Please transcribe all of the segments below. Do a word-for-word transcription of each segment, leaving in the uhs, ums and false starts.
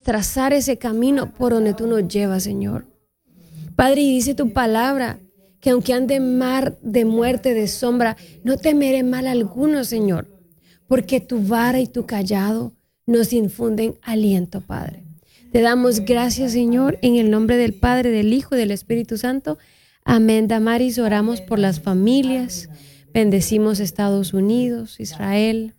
trazar ese camino por donde tú nos llevas, Señor. Padre, y dice tu palabra que aunque ande mar de muerte, de sombra, no temeré mal alguno, Señor, porque tu vara y tu callado nos infunden aliento, Padre. Te damos gracias, Señor, en el nombre del Padre, del Hijo y del Espíritu Santo. Amén. Damaris, oramos por las familias. Bendecimos Estados Unidos, Israel.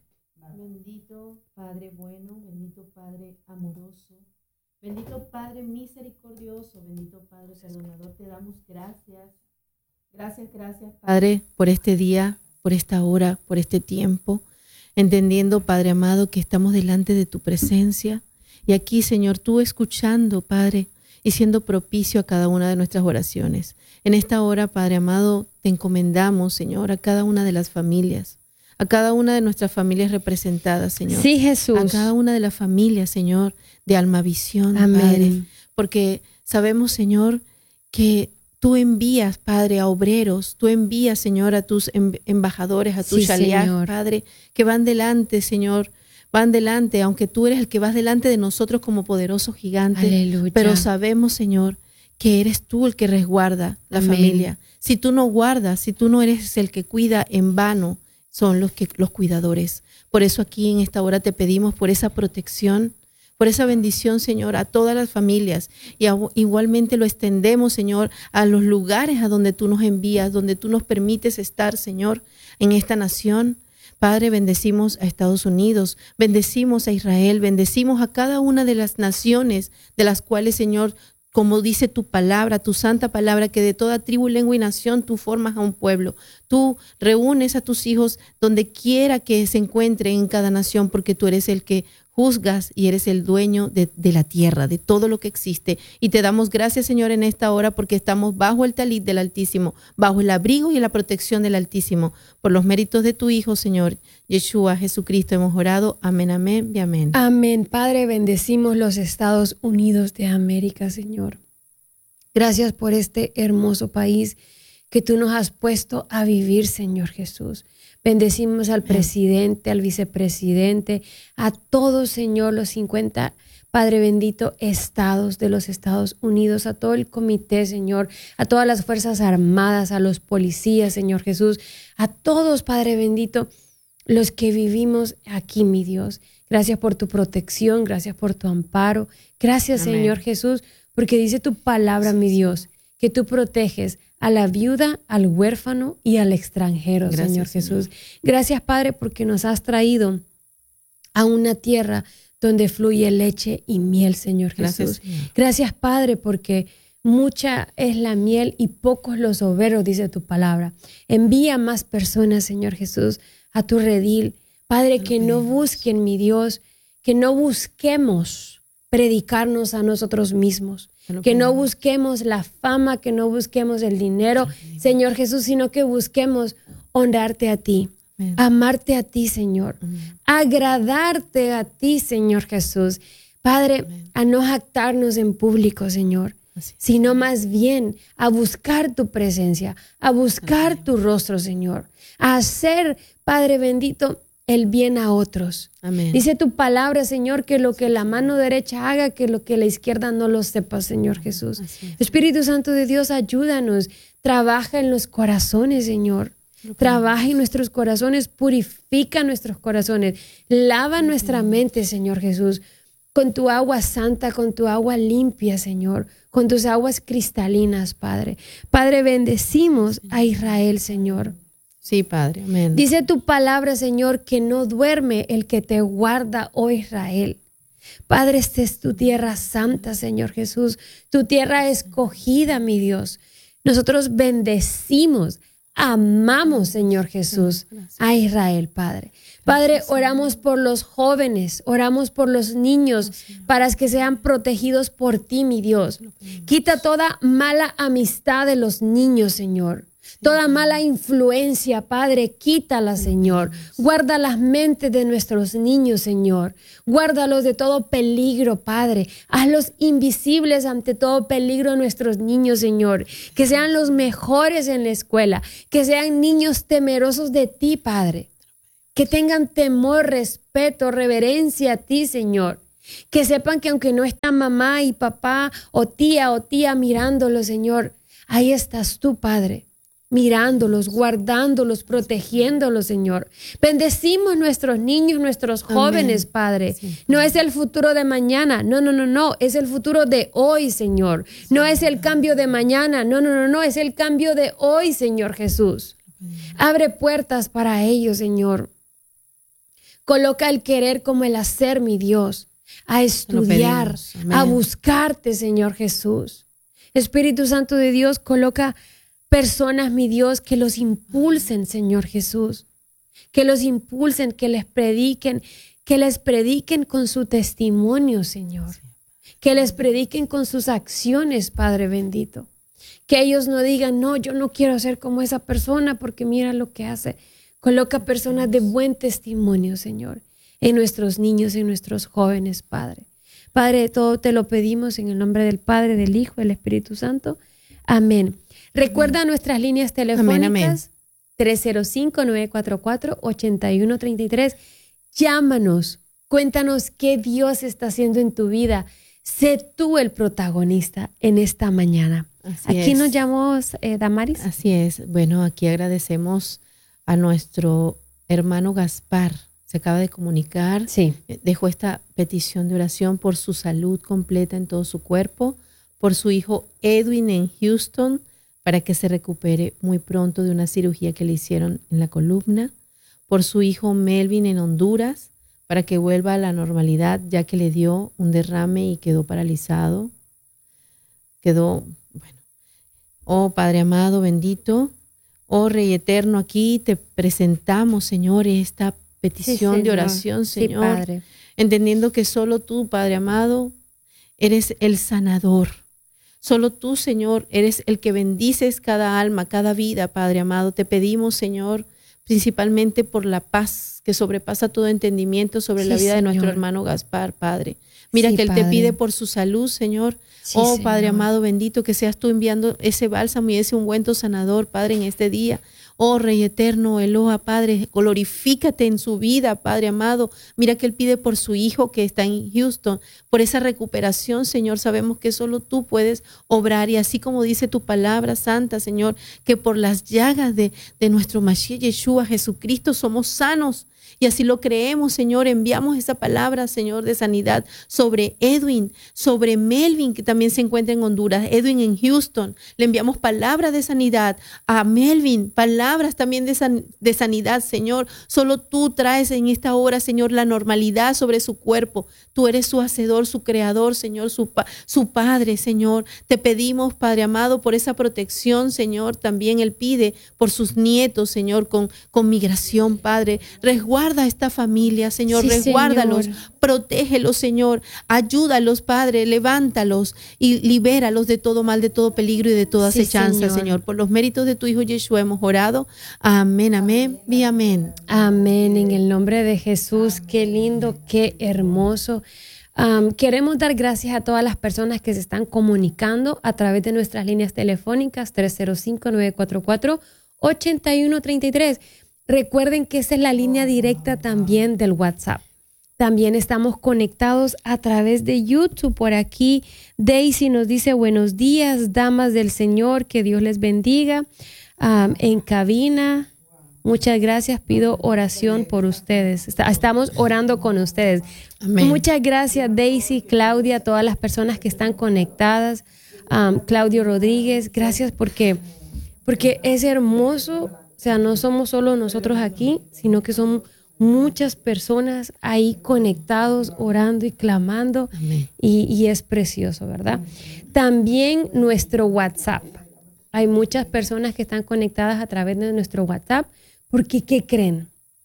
Bendito Padre bueno, bendito Padre amoroso, bendito Padre misericordioso, bendito Padre perdonador. Te damos gracias. Gracias, gracias, Padre, por este día, por esta hora, por este tiempo. Entendiendo, Padre amado, que estamos delante de tu presencia. Y aquí, Señor, tú escuchando, Padre, y siendo propicio a cada una de nuestras oraciones. En esta hora, Padre amado, te encomendamos, Señor, a cada una de las familias, a cada una de nuestras familias representadas, Señor. Sí, Jesús. A cada una de las familias, Señor, de Almavisión, Amén. Padre. Porque sabemos, Señor, que tú envías, Padre, a obreros, tú envías, Señor, a tus embajadores, a tus sí, shaliach, Padre, que van delante, Señor, van delante, aunque tú eres el que vas delante de nosotros como poderoso gigante. Aleluya. Pero sabemos, Señor, que eres tú el que resguarda la Amén. familia. Si tú no guardas, si tú no eres el que cuida, en vano son los, que, los cuidadores. Por eso aquí en esta hora te pedimos por esa protección, por esa bendición, Señor, a todas las familias. Y a, igualmente lo extendemos, Señor, a los lugares a donde tú nos envías, donde tú nos permites estar, Señor, en esta nación. Padre, bendecimos a Estados Unidos, bendecimos a Israel, bendecimos a cada una de las naciones de las cuales, Señor, como dice tu palabra, tu santa palabra, que de toda tribu, lengua y nación tú formas a un pueblo. Tú reúnes a tus hijos donde quiera que se encuentren en cada nación, porque tú eres el que juzgas y eres el dueño de, de la tierra, de todo lo que existe. Y te damos gracias, Señor, en esta hora porque estamos bajo el talit del Altísimo, bajo el abrigo y la protección del Altísimo. Por los méritos de tu Hijo, Señor, Yeshua, Jesucristo, hemos orado. Amén, amén y amén. Amén. Padre, bendecimos los Estados Unidos de América, Señor. Gracias por este hermoso país que tú nos has puesto a vivir, Señor Jesús. Bendecimos al presidente, al vicepresidente, a todos, Señor, los cincuenta, Padre bendito, estados de los Estados Unidos, a todo el comité, Señor, a todas las Fuerzas Armadas, a los policías, Señor Jesús, a todos, Padre bendito, los que vivimos aquí, mi Dios. Gracias por tu protección, gracias por tu amparo. Gracias, Amén. Señor Jesús, porque dice tu palabra, mi Dios, que tú proteges a la viuda, al huérfano y al extranjero, Gracias, Señor Jesús. Señor. Gracias, Padre, porque nos has traído a una tierra donde fluye leche y miel, Señor Jesús. Gracias, Señor. Gracias, Padre, porque mucha es la miel y pocos los obreros, dice tu palabra. Envía más personas, Señor Jesús, a tu redil. Padre, que no busquen, mi Dios, que no busquemos predicarnos a nosotros mismos. Que no busquemos la fama, que no busquemos el dinero, Señor Jesús, sino que busquemos honrarte a ti, Amén. Amarte a ti, Señor, Amén. Agradarte a ti, Señor Jesús. Padre, Amén. A no jactarnos en público, Señor, Así. Sino más bien a buscar tu presencia, a buscar Amén. Tu rostro, Señor, a hacer, Padre bendito, el bien a otros. Amén. Dice tu palabra, Señor, que lo que la mano derecha haga, que lo que la izquierda no lo sepa, Señor Jesús. Espíritu Santo de Dios, ayúdanos. Trabaja en los corazones, Señor. Trabaja en nuestros corazones, purifica nuestros corazones. Lava nuestra mente, Señor Jesús, con tu agua santa, con tu agua limpia, Señor, con tus aguas cristalinas, Padre. Padre, bendecimos a Israel, Señor. Sí, Padre, amén. Dice tu palabra, Señor, que no duerme el que te guarda, oh Israel. Padre, esta es tu tierra santa, Señor Jesús, tu tierra escogida, mi Dios. Nosotros bendecimos, amamos, Señor Jesús, a Israel, Padre. Padre, oramos por los jóvenes, oramos por los niños, para que sean protegidos por ti, mi Dios. Quita toda mala amistad de los niños, Señor. Toda mala influencia, Padre, quítala, Señor. Guarda las mentes de nuestros niños, Señor. Guárdalos de todo peligro, Padre. Hazlos invisibles ante todo peligro de nuestros niños, Señor. Que sean los mejores en la escuela. Que sean niños temerosos de ti, Padre. Que tengan temor, respeto, reverencia a ti, Señor. Que sepan que aunque no está mamá y papá o tía o tía mirándolos, Señor, ahí estás tú, Padre, mirándolos, guardándolos, protegiéndolos, Señor. Bendecimos nuestros niños, nuestros jóvenes, Amén. Padre. Sí. No es el futuro de mañana, no, no, no, no, es el futuro de hoy, Señor. No es el cambio de mañana, no, no, no, no, es el cambio de hoy, Señor Jesús. Abre puertas para ellos, Señor. Coloca el querer como el hacer, mi Dios. A estudiar, a buscarte, Señor Jesús. Espíritu Santo de Dios, coloca personas, mi Dios, que los impulsen, Señor Jesús. Que los impulsen, que les prediquen, que les prediquen con su testimonio, Señor. Que les prediquen con sus acciones, Padre bendito. Que ellos no digan, no, yo no quiero ser como esa persona porque mira lo que hace. Coloca personas de buen testimonio, Señor, en nuestros niños, en nuestros jóvenes, Padre. Padre, todo te lo pedimos en el nombre del Padre, del Hijo, del Espíritu Santo. Amén. Recuerda amén. Nuestras líneas telefónicas, amén, amén. tres cero cinco, nueve cuatro cuatro, ocho uno tres tres. Llámanos, cuéntanos qué Dios está haciendo en tu vida. Sé tú el protagonista en esta mañana. Así ¿Aquí es. nos llamó eh, Damaris? Así es. Bueno, aquí agradecemos a nuestro hermano Gaspar. Se acaba de comunicar, sí. Dejó esta petición de oración por su salud completa en todo su cuerpo, por su hijo Edwin en Houston, para que se recupere muy pronto de una cirugía que le hicieron en la columna, por su hijo Melvin en Honduras, para que vuelva a la normalidad, ya que le dio un derrame y quedó paralizado. Quedó, bueno, oh Padre amado, bendito, oh Rey eterno, aquí te presentamos, Señor, esta petición sí, de oración, Señor, sí, Padre. Entendiendo que solo tú, Padre amado, eres el sanador. Solo tú, Señor, eres el que bendices cada alma, cada vida, Padre amado. Te pedimos, Señor, principalmente por la paz que sobrepasa todo entendimiento sobre sí, la vida Señor. De nuestro hermano Gaspar, Padre. Mira sí, que él Padre. Te pide por su salud, Señor. Sí, oh, Señor. Padre amado, bendito, que seas tú enviando ese bálsamo y ese ungüento sanador, Padre, en este día. Oh, Rey eterno, Eloa, Padre, glorifícate en su vida, Padre amado. Mira que él pide por su hijo que está en Houston, por esa recuperación, Señor. Sabemos que solo tú puedes obrar y así como dice tu palabra santa, Señor, que por las llagas de, de nuestro Mashiach Yeshua, Jesucristo, somos sanos. Y así lo creemos, Señor. Enviamos esa palabra, Señor, de sanidad sobre Edwin, sobre Melvin, que también se encuentra en Honduras, Edwin en Houston. Le enviamos palabras de sanidad a Melvin, palabras también de, san, de sanidad, Señor. Solo tú traes en esta hora, Señor, la normalidad sobre su cuerpo. Tú eres su hacedor, su creador, Señor, su, su Padre, Señor. Te pedimos, Padre amado, por esa protección, Señor. También Él pide por sus nietos, Señor, con, con migración, Padre. Resguarda a esta familia, Señor, sí, resguárdalos, Señor. Protégelos, Señor, ayúdalos, Padre, levántalos y libéralos de todo mal, de todo peligro y de toda sí, acechanza, Señor. Señor. Por los méritos de tu Hijo Yeshua hemos orado. Amén, amén y amén. Amén, en el nombre de Jesús. Qué lindo, qué hermoso. Um, queremos dar gracias a todas las personas que se están comunicando a través de nuestras líneas telefónicas tres cero cinco, nueve cuatro cuatro, ocho uno tres tres. Recuerden que esa es la línea directa también del WhatsApp. También estamos conectados a través de YouTube. Por aquí Daisy nos dice buenos días, damas del Señor, que Dios les bendiga. Um, en cabina, muchas gracias, pido oración por ustedes. Estamos orando con ustedes. Amén. Muchas gracias Daisy, Claudia, todas las personas que están conectadas. Um, Claudio Rodríguez, gracias porque, porque es hermoso. O sea, no somos solo nosotros aquí, sino que son muchas personas ahí conectados, orando y clamando. Y, y es precioso, ¿verdad? También nuestro WhatsApp. Hay muchas personas que están conectadas a través de nuestro WhatsApp. Porque, ¿qué creen?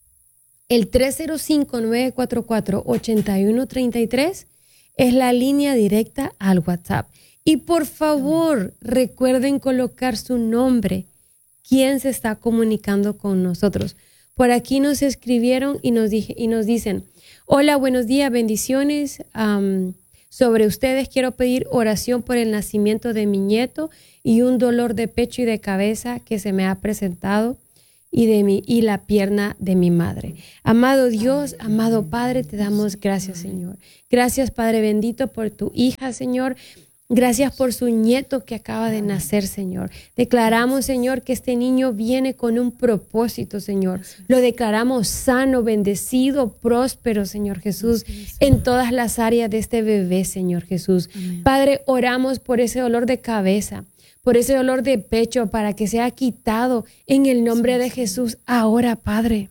El tres cero cinco, nueve cuatro cuatro, ocho uno tres tres es la línea directa al WhatsApp. Y por favor, recuerden colocar su nombre. ¿Quién se está comunicando con nosotros? Por aquí nos escribieron y nos, dije, y nos dicen, hola, buenos días, bendiciones. Um, sobre ustedes quiero pedir oración por el nacimiento de mi nieto y un dolor de pecho y de cabeza que se me ha presentado. y, de mi, y la pierna de mi madre. Amado Dios, amado Padre, te damos gracias, Señor. Gracias, Padre bendito, por tu hija, Señor. Gracias por su nieto que acaba de nacer, Señor. Declaramos, Señor, que este niño viene con un propósito, Señor. Lo declaramos sano, bendecido, próspero, Señor Jesús, en todas las áreas de este bebé, Señor Jesús. Amén. Padre, oramos por ese dolor de cabeza, por ese dolor de pecho, para que sea quitado en el nombre de Jesús. Ahora, Padre.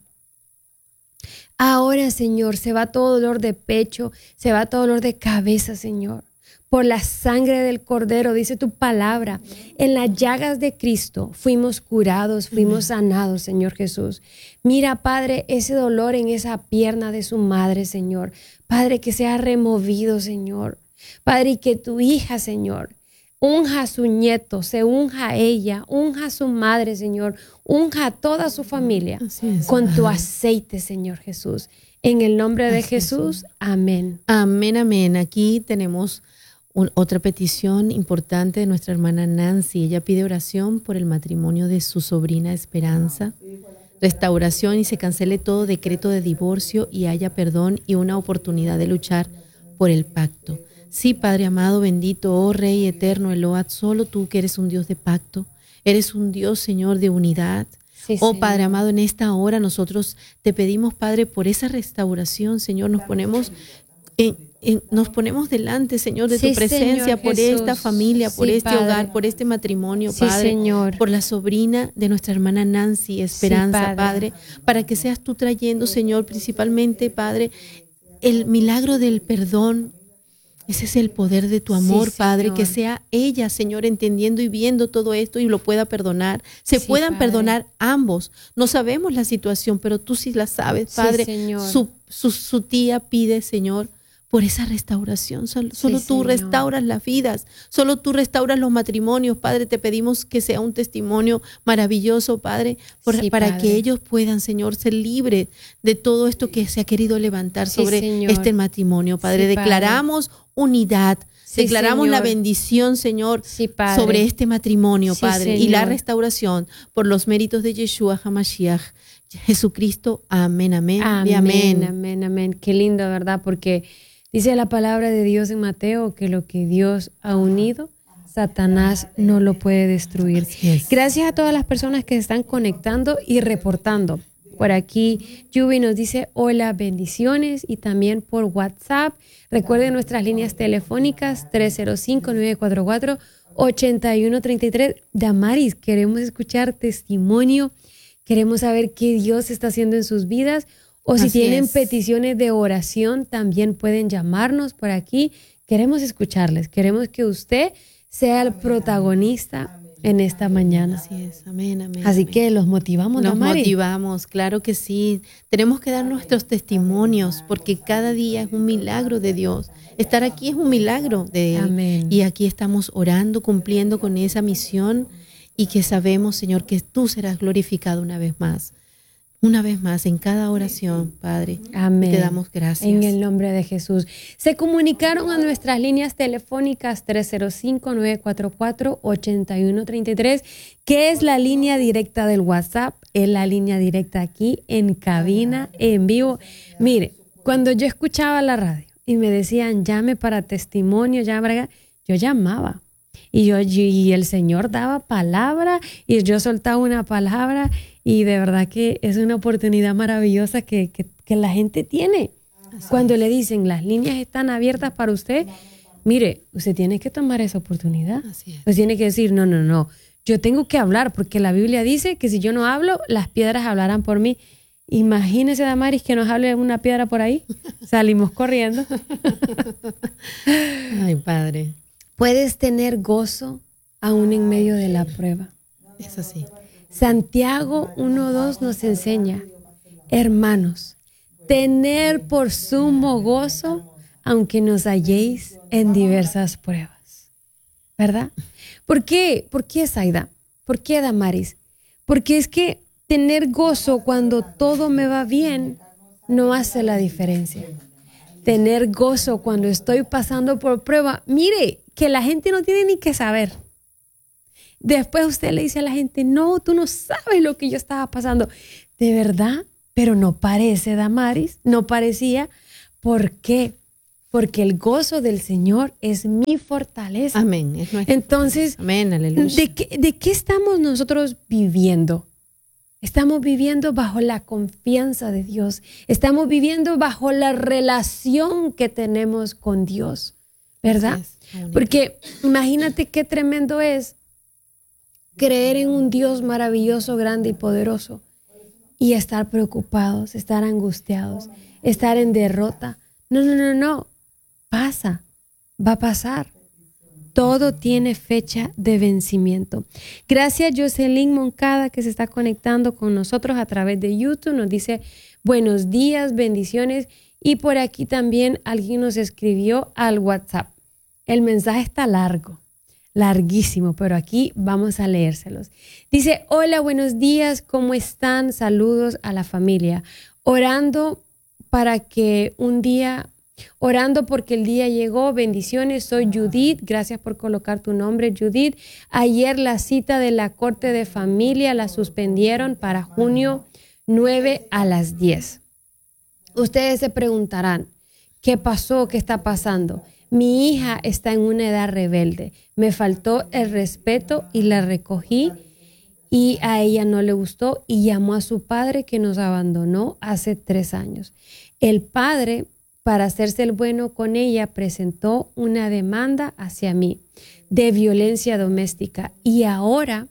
Ahora, Señor, se va todo dolor de pecho, se va todo dolor de cabeza, Señor. Por la sangre del Cordero, dice tu palabra, en las llagas de Cristo fuimos curados, fuimos sanados, Señor Jesús. Mira, Padre, ese dolor en esa pierna de su madre, Señor. Padre, que sea removido, Señor. Padre, y que tu hija, Señor, unja a su nieto, se unja a ella, unja a su madre, Señor, unja a toda su familia es, con tu aceite, Señor Jesús. En el nombre de Jesús, amén. Amén, amén. Aquí tenemos Un, otra petición importante de nuestra hermana Nancy. Ella pide oración por el matrimonio de su sobrina Esperanza, restauración y se cancele todo decreto de divorcio y haya perdón y una oportunidad de luchar por el pacto. Sí, Padre amado, bendito, oh Rey eterno, Eloat, solo tú que eres un Dios de pacto, eres un Dios, Señor, de unidad. Sí, oh Padre Señor. Amado, en esta hora nosotros te pedimos, Padre, por esa restauración, Señor, nos ponemos en En, nos ponemos delante, Señor, de sí, tu presencia, Señor, por Jesús. Esta familia, por sí, este Padre. Hogar, por este matrimonio, sí, Padre, Señor. Por la sobrina de nuestra hermana Nancy, Esperanza, sí, Padre. Padre, para que seas tú trayendo, Señor, principalmente, Padre, el milagro del perdón. Ese es el poder de tu amor, sí, Padre, que sea ella, Señor, entendiendo y viendo todo esto y lo pueda perdonar. Se sí, puedan Padre. Perdonar ambos. No sabemos la situación, pero tú sí la sabes, Padre. Sí, su, su, su tía pide, Señor, por esa restauración. Solo, sí, solo tú Señor. Restauras las vidas, solo tú restauras los matrimonios, Padre. Te pedimos que sea un testimonio maravilloso, Padre, por, sí, para Padre. Que ellos puedan, Señor, ser libres de todo esto que se ha querido levantar sí, sobre Señor. Este matrimonio, Padre. Sí, declaramos Padre. Unidad, sí, declaramos Señor. La bendición, Señor, sí, sobre este matrimonio, sí, Padre, Señor. Y la restauración por los méritos de Yeshua HaMashiach, Jesucristo. Amén, amén, amén, y amén. Amén, amén. Qué lindo, ¿verdad? Porque dice la palabra de Dios en Mateo que lo que Dios ha unido, Satanás no lo puede destruir. Gracias a todas las personas que se están conectando y reportando. Por aquí, Yubi nos dice hola, bendiciones, y también por WhatsApp. Recuerden nuestras líneas telefónicas tres cero cinco, nueve cuatro cuatro, ocho uno tres tres. Damaris, queremos escuchar testimonio, queremos saber qué Dios está haciendo en sus vidas. O si Así tienen es. Peticiones de oración, también pueden llamarnos por aquí. Queremos escucharles. Queremos que usted sea el protagonista en esta mañana. Así es. Amén, amén. Así amén. que los motivamos, Nos Damari. motivamos, claro que sí. Tenemos que dar nuestros testimonios porque cada día es un milagro de Dios. Estar aquí es un milagro de Él. Amén. Y aquí estamos orando, cumpliendo con esa misión y que sabemos, Señor, que tú serás glorificado una vez más. Una vez más, en cada oración, Padre, amén. Te damos gracias. En el nombre de Jesús. Se comunicaron a nuestras líneas telefónicas tres cero cinco, nueve cuatro cuatro, ocho uno tres tres, que es la línea directa del WhatsApp, es la línea directa aquí en cabina, en vivo. Mire, cuando yo escuchaba la radio y me decían, llame para testimonio, llame, yo llamaba. Y, yo, y el Señor daba palabra y yo soltaba una palabra y de verdad que es una oportunidad maravillosa que, que, que la gente tiene. Así Cuando es. Le dicen las líneas están abiertas para usted, mire, usted tiene que tomar esa oportunidad. Usted tiene que decir, no, no, no, yo tengo que hablar porque la Biblia dice que si yo no hablo, las piedras hablarán por mí. Imagínese, Damaris, que nos hable una piedra por ahí. Salimos corriendo. Ay, Padre. Puedes tener gozo aún en medio de la prueba. Es así. Santiago uno dos nos enseña, hermanos, tener por sumo gozo aunque nos halléis en diversas pruebas. ¿Verdad? ¿Por qué? ¿Por qué, Zaida? ¿Por qué, Damaris? Porque es que tener gozo cuando todo me va bien no hace la diferencia. Tener gozo cuando estoy pasando por prueba, mire, que la gente no tiene ni que saber. Después usted le dice a la gente, no, tú no sabes lo que yo estaba pasando. ¿De verdad? Pero no parece, Damaris, no parecía. ¿Por qué? Porque el gozo del Señor es mi fortaleza. Amén. Es nuestra Entonces, fortaleza. Amén, aleluya. ¿de qué, ¿de qué estamos nosotros viviendo? Estamos viviendo bajo la confianza de Dios. Estamos viviendo bajo la relación que tenemos con Dios, ¿verdad? Porque imagínate qué tremendo es creer en un Dios maravilloso, grande y poderoso y estar preocupados, estar angustiados, estar en derrota. No, no, no, no. Pasa, va a pasar. Todo tiene fecha de vencimiento. Gracias Jocelyn Moncada que se está conectando con nosotros a través de YouTube. Nos dice buenos días, bendiciones. Y por aquí también alguien nos escribió al WhatsApp. El mensaje está largo, larguísimo, pero aquí vamos a leérselos. Dice, hola, buenos días, ¿cómo están? Saludos a la familia. Orando para que un día... Orando porque el día llegó, bendiciones, soy Judith, gracias por colocar tu nombre, Judith. Ayer la cita de la corte de familia la suspendieron para junio nueve a las diez. Ustedes se preguntarán, ¿qué pasó? ¿Qué está pasando? Mi hija está en una edad rebelde, me faltó el respeto y la recogí y a ella no le gustó y llamó a su padre que nos abandonó hace tres años. El padre, para hacerse el bueno con ella, presentó una demanda hacia mí de violencia doméstica y ahora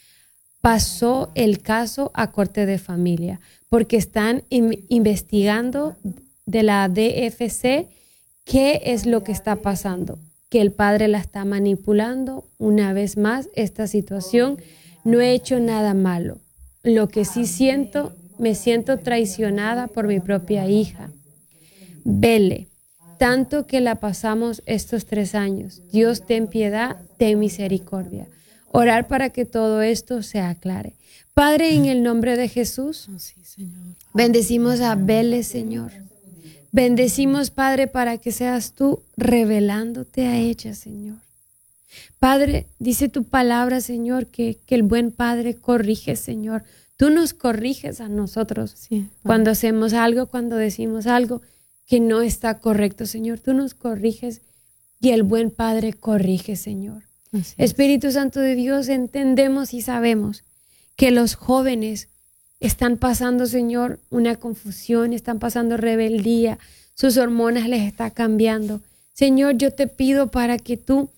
pasó el caso a corte de familia porque están in- investigando de la D F C qué es lo que está pasando, que el padre la está manipulando. Una vez más, esta situación, no he hecho nada malo. Lo que sí siento, me siento traicionada por mi propia hija. Vele, tanto que la pasamos estos tres años. Dios, ten piedad, ten misericordia. Orar para que todo esto se aclare. Padre, en el nombre de Jesús, Oh, sí, Señor. bendecimos a Vele, Señor. Bendecimos, Padre, para que seas tú revelándote a ella, Señor. Padre, dice tu palabra, Señor, que, que el buen Padre corrige, Señor. Tú nos corriges a nosotros Sí, cuando hacemos algo, cuando decimos algo que no está correcto, Señor. Tú nos corriges y el buen Padre corrige, Señor. Así es. Espíritu Santo de Dios, entendemos y sabemos que los jóvenes están pasando, Señor, una confusión, están pasando rebeldía, sus hormonas les está cambiando. Señor, yo te pido para que tú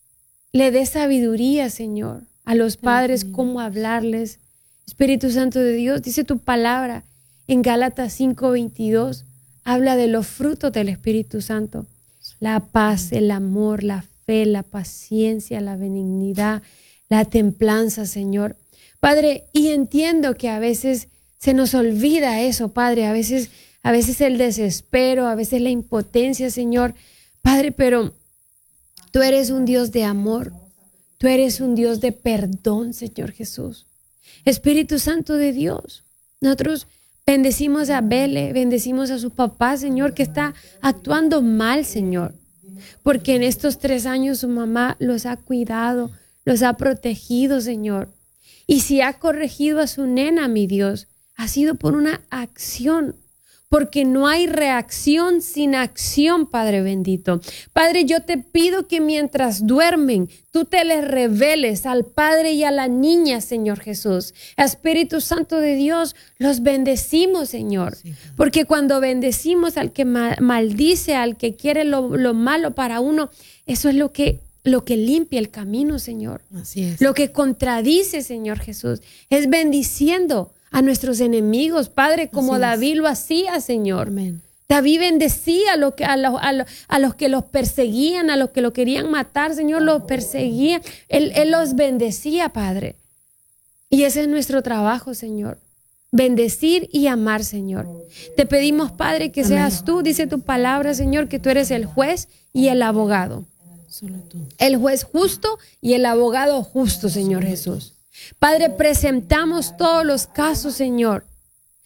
le des sabiduría, Señor, a los padres, cómo hablarles. Espíritu Santo de Dios, dice tu palabra en Gálatas cinco veintidós, habla de los frutos del Espíritu Santo, la paz, el amor, la fe, la paciencia, la benignidad, la templanza, Señor. Padre, y entiendo que a veces se nos olvida eso, Padre, a veces, a veces el desespero, a veces la impotencia, Señor. Padre, pero tú eres un Dios de amor, tú eres un Dios de perdón, Señor Jesús. Espíritu Santo de Dios, nosotros bendecimos a Vele, bendecimos a su papá, Señor, que está actuando mal, Señor, porque en estos tres años su mamá los ha cuidado, los ha protegido, Señor. Y si ha corregido a su nena, mi Dios, ha sido por una acción, porque no hay reacción sin acción, Padre bendito. Padre, yo te pido que mientras duermen, tú te les reveles al padre y a la niña, Señor Jesús. Espíritu Santo de Dios, los bendecimos, Señor, porque cuando bendecimos al que ma- maldice, al que quiere lo, lo malo para uno, eso es lo que, lo que limpia el camino, Señor. Así es. Lo que contradice, Señor Jesús, es bendiciendo a nuestros enemigos, Padre, como Así es. David lo hacía, Señor. Amén. David bendecía a, lo que, a, los, a, los, a los que los perseguían, a los que lo querían matar, Señor, los perseguía. Él, él los bendecía, Padre. Y ese es nuestro trabajo, Señor. Bendecir y amar, Señor. Te pedimos, Padre, que Amén. seas tú, dice tu palabra, Señor, que tú eres el juez y el abogado. Solo tú. El juez justo y el abogado justo, Señor Jesús. Padre, presentamos todos los casos, Señor.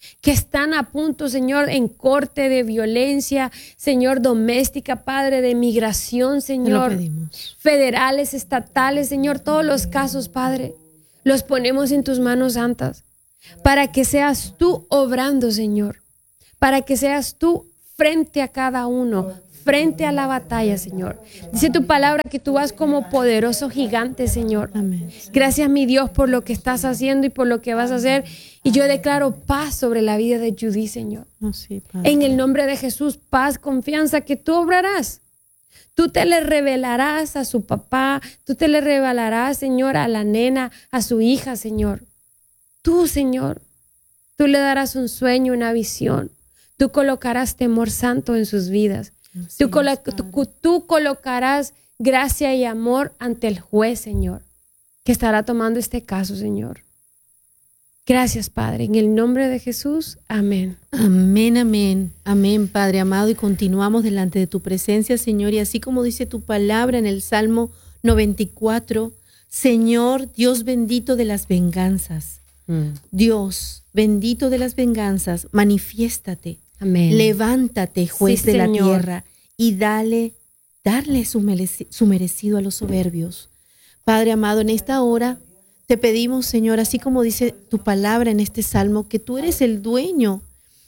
que están a punto, Señor, en corte de violencia, Señor, doméstica, Padre, de migración, Señor, federales, estatales, Señor, todos los casos, Padre, los ponemos en tus manos santas, para que seas tú obrando, Señor, para que seas tú frente a cada uno, frente a la batalla, Señor. Dice tu palabra que tú vas como poderoso gigante, Señor. Amén. Gracias, mi Dios, por lo que estás haciendo y por lo que vas a hacer. Y yo declaro paz sobre la vida de Judy, Señor. Oh, sí, Padre. En el nombre de Jesús, paz, confianza, que tú obrarás. Tú te le revelarás a su papá, tú te le revelarás, Señor, a la nena, a su hija, Señor. Tú, Señor, tú le darás un sueño, una visión. Tú colocarás temor santo en sus vidas. Tú, colo- tú, tú colocarás gracia y amor ante el juez, Señor, que estará tomando este caso, Señor. Gracias, Padre. En el nombre de Jesús, amén. Amén, amén, amén, Padre amado. Y continuamos delante de tu presencia, Señor. Y así como dice tu palabra en el Salmo noventa y cuatro, Señor, Dios bendito de las venganzas, mm. Dios bendito de las venganzas, manifiéstate. Amén. Levántate, juez Sí, de la Señor. tierra, y dale, darle su, mereci- su merecido a los soberbios. Padre amado, en esta hora te pedimos, Señor, así como dice tu palabra en este salmo, que tú eres el dueño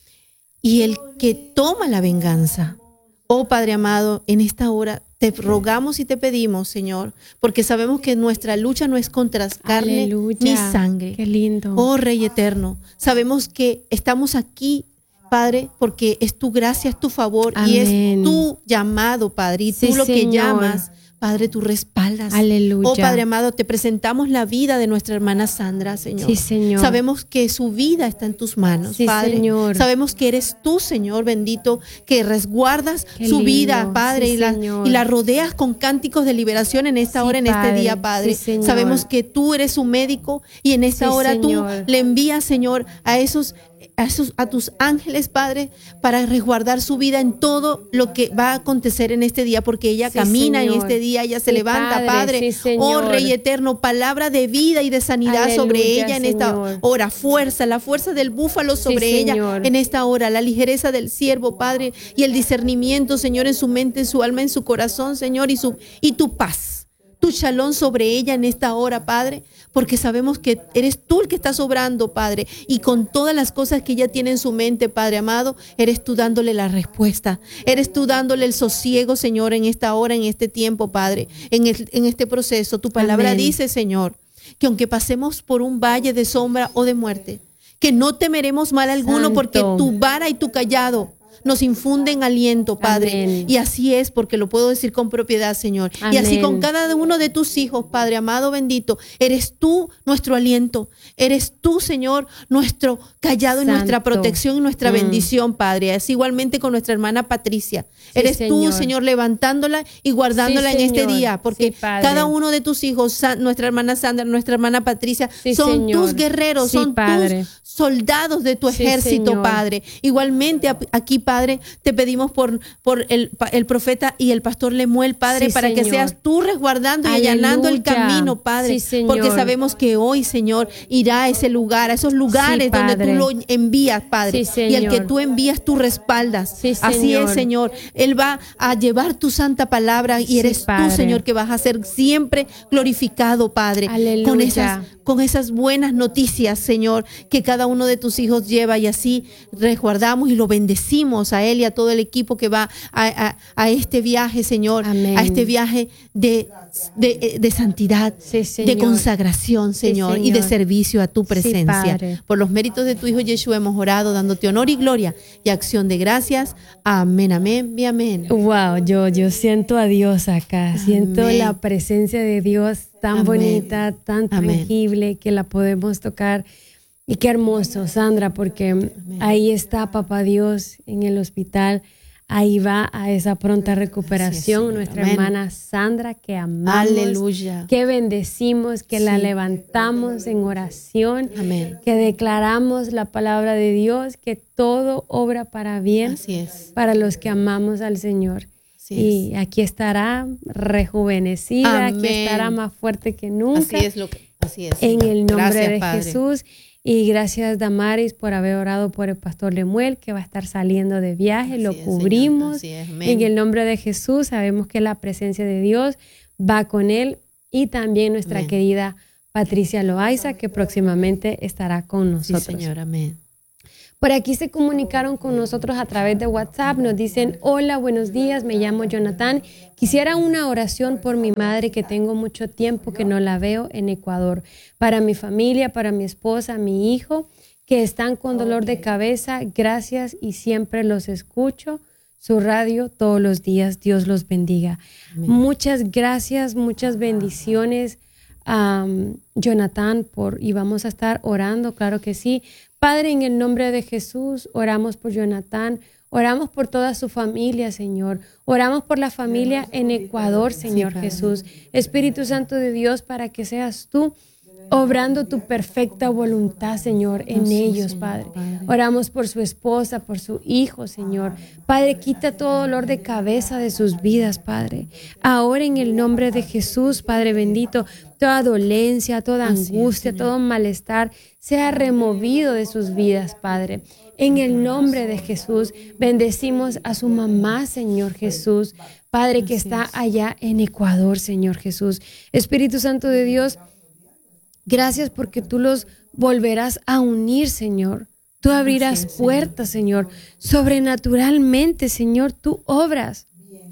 y el que toma la venganza. Oh Padre amado, en esta hora te rogamos y te pedimos, Señor, porque sabemos que nuestra lucha no es contra carne Aleluya. ni sangre. Qué lindo. Oh Rey eterno, sabemos que estamos aquí, Padre, porque es tu gracia, es tu favor. Amén. Y es tu llamado, Padre. Y Sí, tú lo que Señor. llamas, Padre, tú respaldas. Aleluya. Oh Padre amado, te presentamos la vida de nuestra hermana Sandra, Señor. Sí, Señor. Sabemos que su vida está en tus manos, Sí, Padre. Señor. Sabemos que eres tú, Señor bendito, que resguardas Qué su lindo. vida, Padre, Sí, y, la, Señor. y la rodeas con cánticos de liberación en esta Sí, hora, en Padre. este día, Padre. Sí, Señor. Sabemos que tú eres su médico y en esta Sí, hora Señor. tú le envías, Señor, a esos A, esos, a tus ángeles, Padre, para resguardar su vida en todo lo que va a acontecer en este día, porque ella Sí, camina Señor. en este día, ella se Sí, levanta, Padre, Padre. sí, Señor. Oh Rey eterno, palabra de vida y de sanidad Aleluya, sobre ella en Señor. esta hora, fuerza, la fuerza del búfalo sobre Sí, ella Señor. en esta hora, la ligereza del siervo, Padre, y el discernimiento, Señor, en su mente, en su alma, en su corazón, Señor, y, su, y tu paz. Tu shalom sobre ella en esta hora, Padre, porque sabemos que eres tú el que estás obrando, Padre, y con todas las cosas que ella tiene en su mente, Padre amado, eres tú dándole la respuesta, eres tú dándole el sosiego, Señor, en esta hora, en este tiempo, Padre, en, el, en este proceso. Tu palabra Amén. dice, Señor, que aunque pasemos por un valle de sombra o de muerte, que no temeremos mal alguno, Santo. porque tu vara y tu callado nos infunden aliento, Padre. Amén. Y así es, porque lo puedo decir con propiedad, Señor. Y así Amén. con cada uno de tus hijos, Padre amado, bendito, eres tú nuestro aliento. Eres tú, Señor, nuestro callado y Santo. nuestra protección y nuestra Mm. bendición, Padre. Es igualmente con nuestra hermana Patricia. Sí, eres tú, Señor. Señor, levantándola y guardándola Sí, en este Señor. día, porque Sí, Padre. cada uno de tus hijos, Sa- nuestra hermana Sandra, nuestra hermana Patricia, Sí, son Señor. tus guerreros, Sí, son Padre. tus soldados de tu Sí, ejército, Señor. Padre. Igualmente ap- aquí, Padre, te pedimos por, por el, pa- el profeta y el pastor Lemuel, Padre, Sí, para que Señor. seas tú resguardando y Aleluya. allanando el camino, Padre. Sí, Señor. Porque sabemos que hoy, Señor, irá a ese lugar, a esos lugares Sí, donde Padre. tú lo envías, Padre. Sí, Y al que Señor. tú envías, tú respaldas. Sí, Así Señor. es, Señor. Él va a llevar tu santa palabra y Sí, eres Padre. tú, Señor, que vas a ser siempre glorificado, Padre. Aleluya. Con esas, con esas buenas noticias, Señor, que cada uno de tus hijos lleva, y así resguardamos y lo bendecimos a él y a todo el equipo que va a, a- a este viaje, Señor, Amén. a este viaje de, de, de santidad, Sí, de Señor. consagración, Sí, Señor, y de Señor. servicio a tu Sí, presencia. Padre. Por los méritos de tu Hijo Yeshua hemos orado, dándote honor y gloria y acción de gracias. Amén, amén y amén. Wow, yo, yo siento a Dios acá, siento Amén. la presencia de Dios tan Amén. bonita, tan Amén. tangible, que la podemos tocar. Y qué hermoso, Sandra, porque ahí está Papá Dios en el hospital, ahí va a esa pronta recuperación, Señor. nuestra Amén. hermana Sandra, que amamos, Aleluya. que bendecimos, que la Sí. levantamos en oración, Amén. que declaramos la palabra de Dios, que todo obra para bien Así es. para los que amamos al Señor. Así Y aquí estará rejuvenecida, aquí Amén. estará más fuerte que nunca. Así es lo que, así es. En el nombre Gracias, de Padre. Jesús. Y gracias, Damaris, por haber orado por el pastor Lemuel, que va a estar saliendo de viaje. Así lo es, cubrimos. Así es, en el nombre de Jesús. Sabemos que la presencia de Dios va con él. Y también nuestra amén. Querida Patricia Loaiza, que próximamente estará con nosotros. Sí, Señor, amén. Por aquí se comunicaron con nosotros a través de WhatsApp. Nos dicen, hola, buenos días, me llamo Jonathan. Quisiera una oración por mi madre, que tengo mucho tiempo que no la veo en Ecuador. Para mi familia, para mi esposa, mi hijo, que están con dolor de cabeza. Gracias y siempre los escucho. Su radio todos los días. Dios los bendiga. Amén. Muchas gracias, muchas bendiciones, um, Jonathan, por, y vamos a estar orando, claro que sí. Padre, en el nombre de Jesús, oramos por Jonathan, oramos por toda su familia, Señor. Oramos por la familia en Ecuador, Señor sí, Jesús. Espíritu Santo de Dios, para que seas tú obrando tu perfecta voluntad, Señor, en sí, ellos, Señor, Padre. Padre. Oramos por su esposa, por su hijo, Señor. Padre, quita todo dolor de cabeza de sus vidas, Padre. Ahora en el nombre de Jesús, Padre bendito, toda dolencia, toda Así angustia, es, todo malestar sea removido de sus vidas, Padre. En el nombre de Jesús, bendecimos a su mamá, Señor Jesús. Padre, que está allá en Ecuador, Señor Jesús. Espíritu Santo de Dios, gracias porque tú los volverás a unir, Señor. Tú abrirás puertas, Señor. Sobrenaturalmente, Señor, tú obras.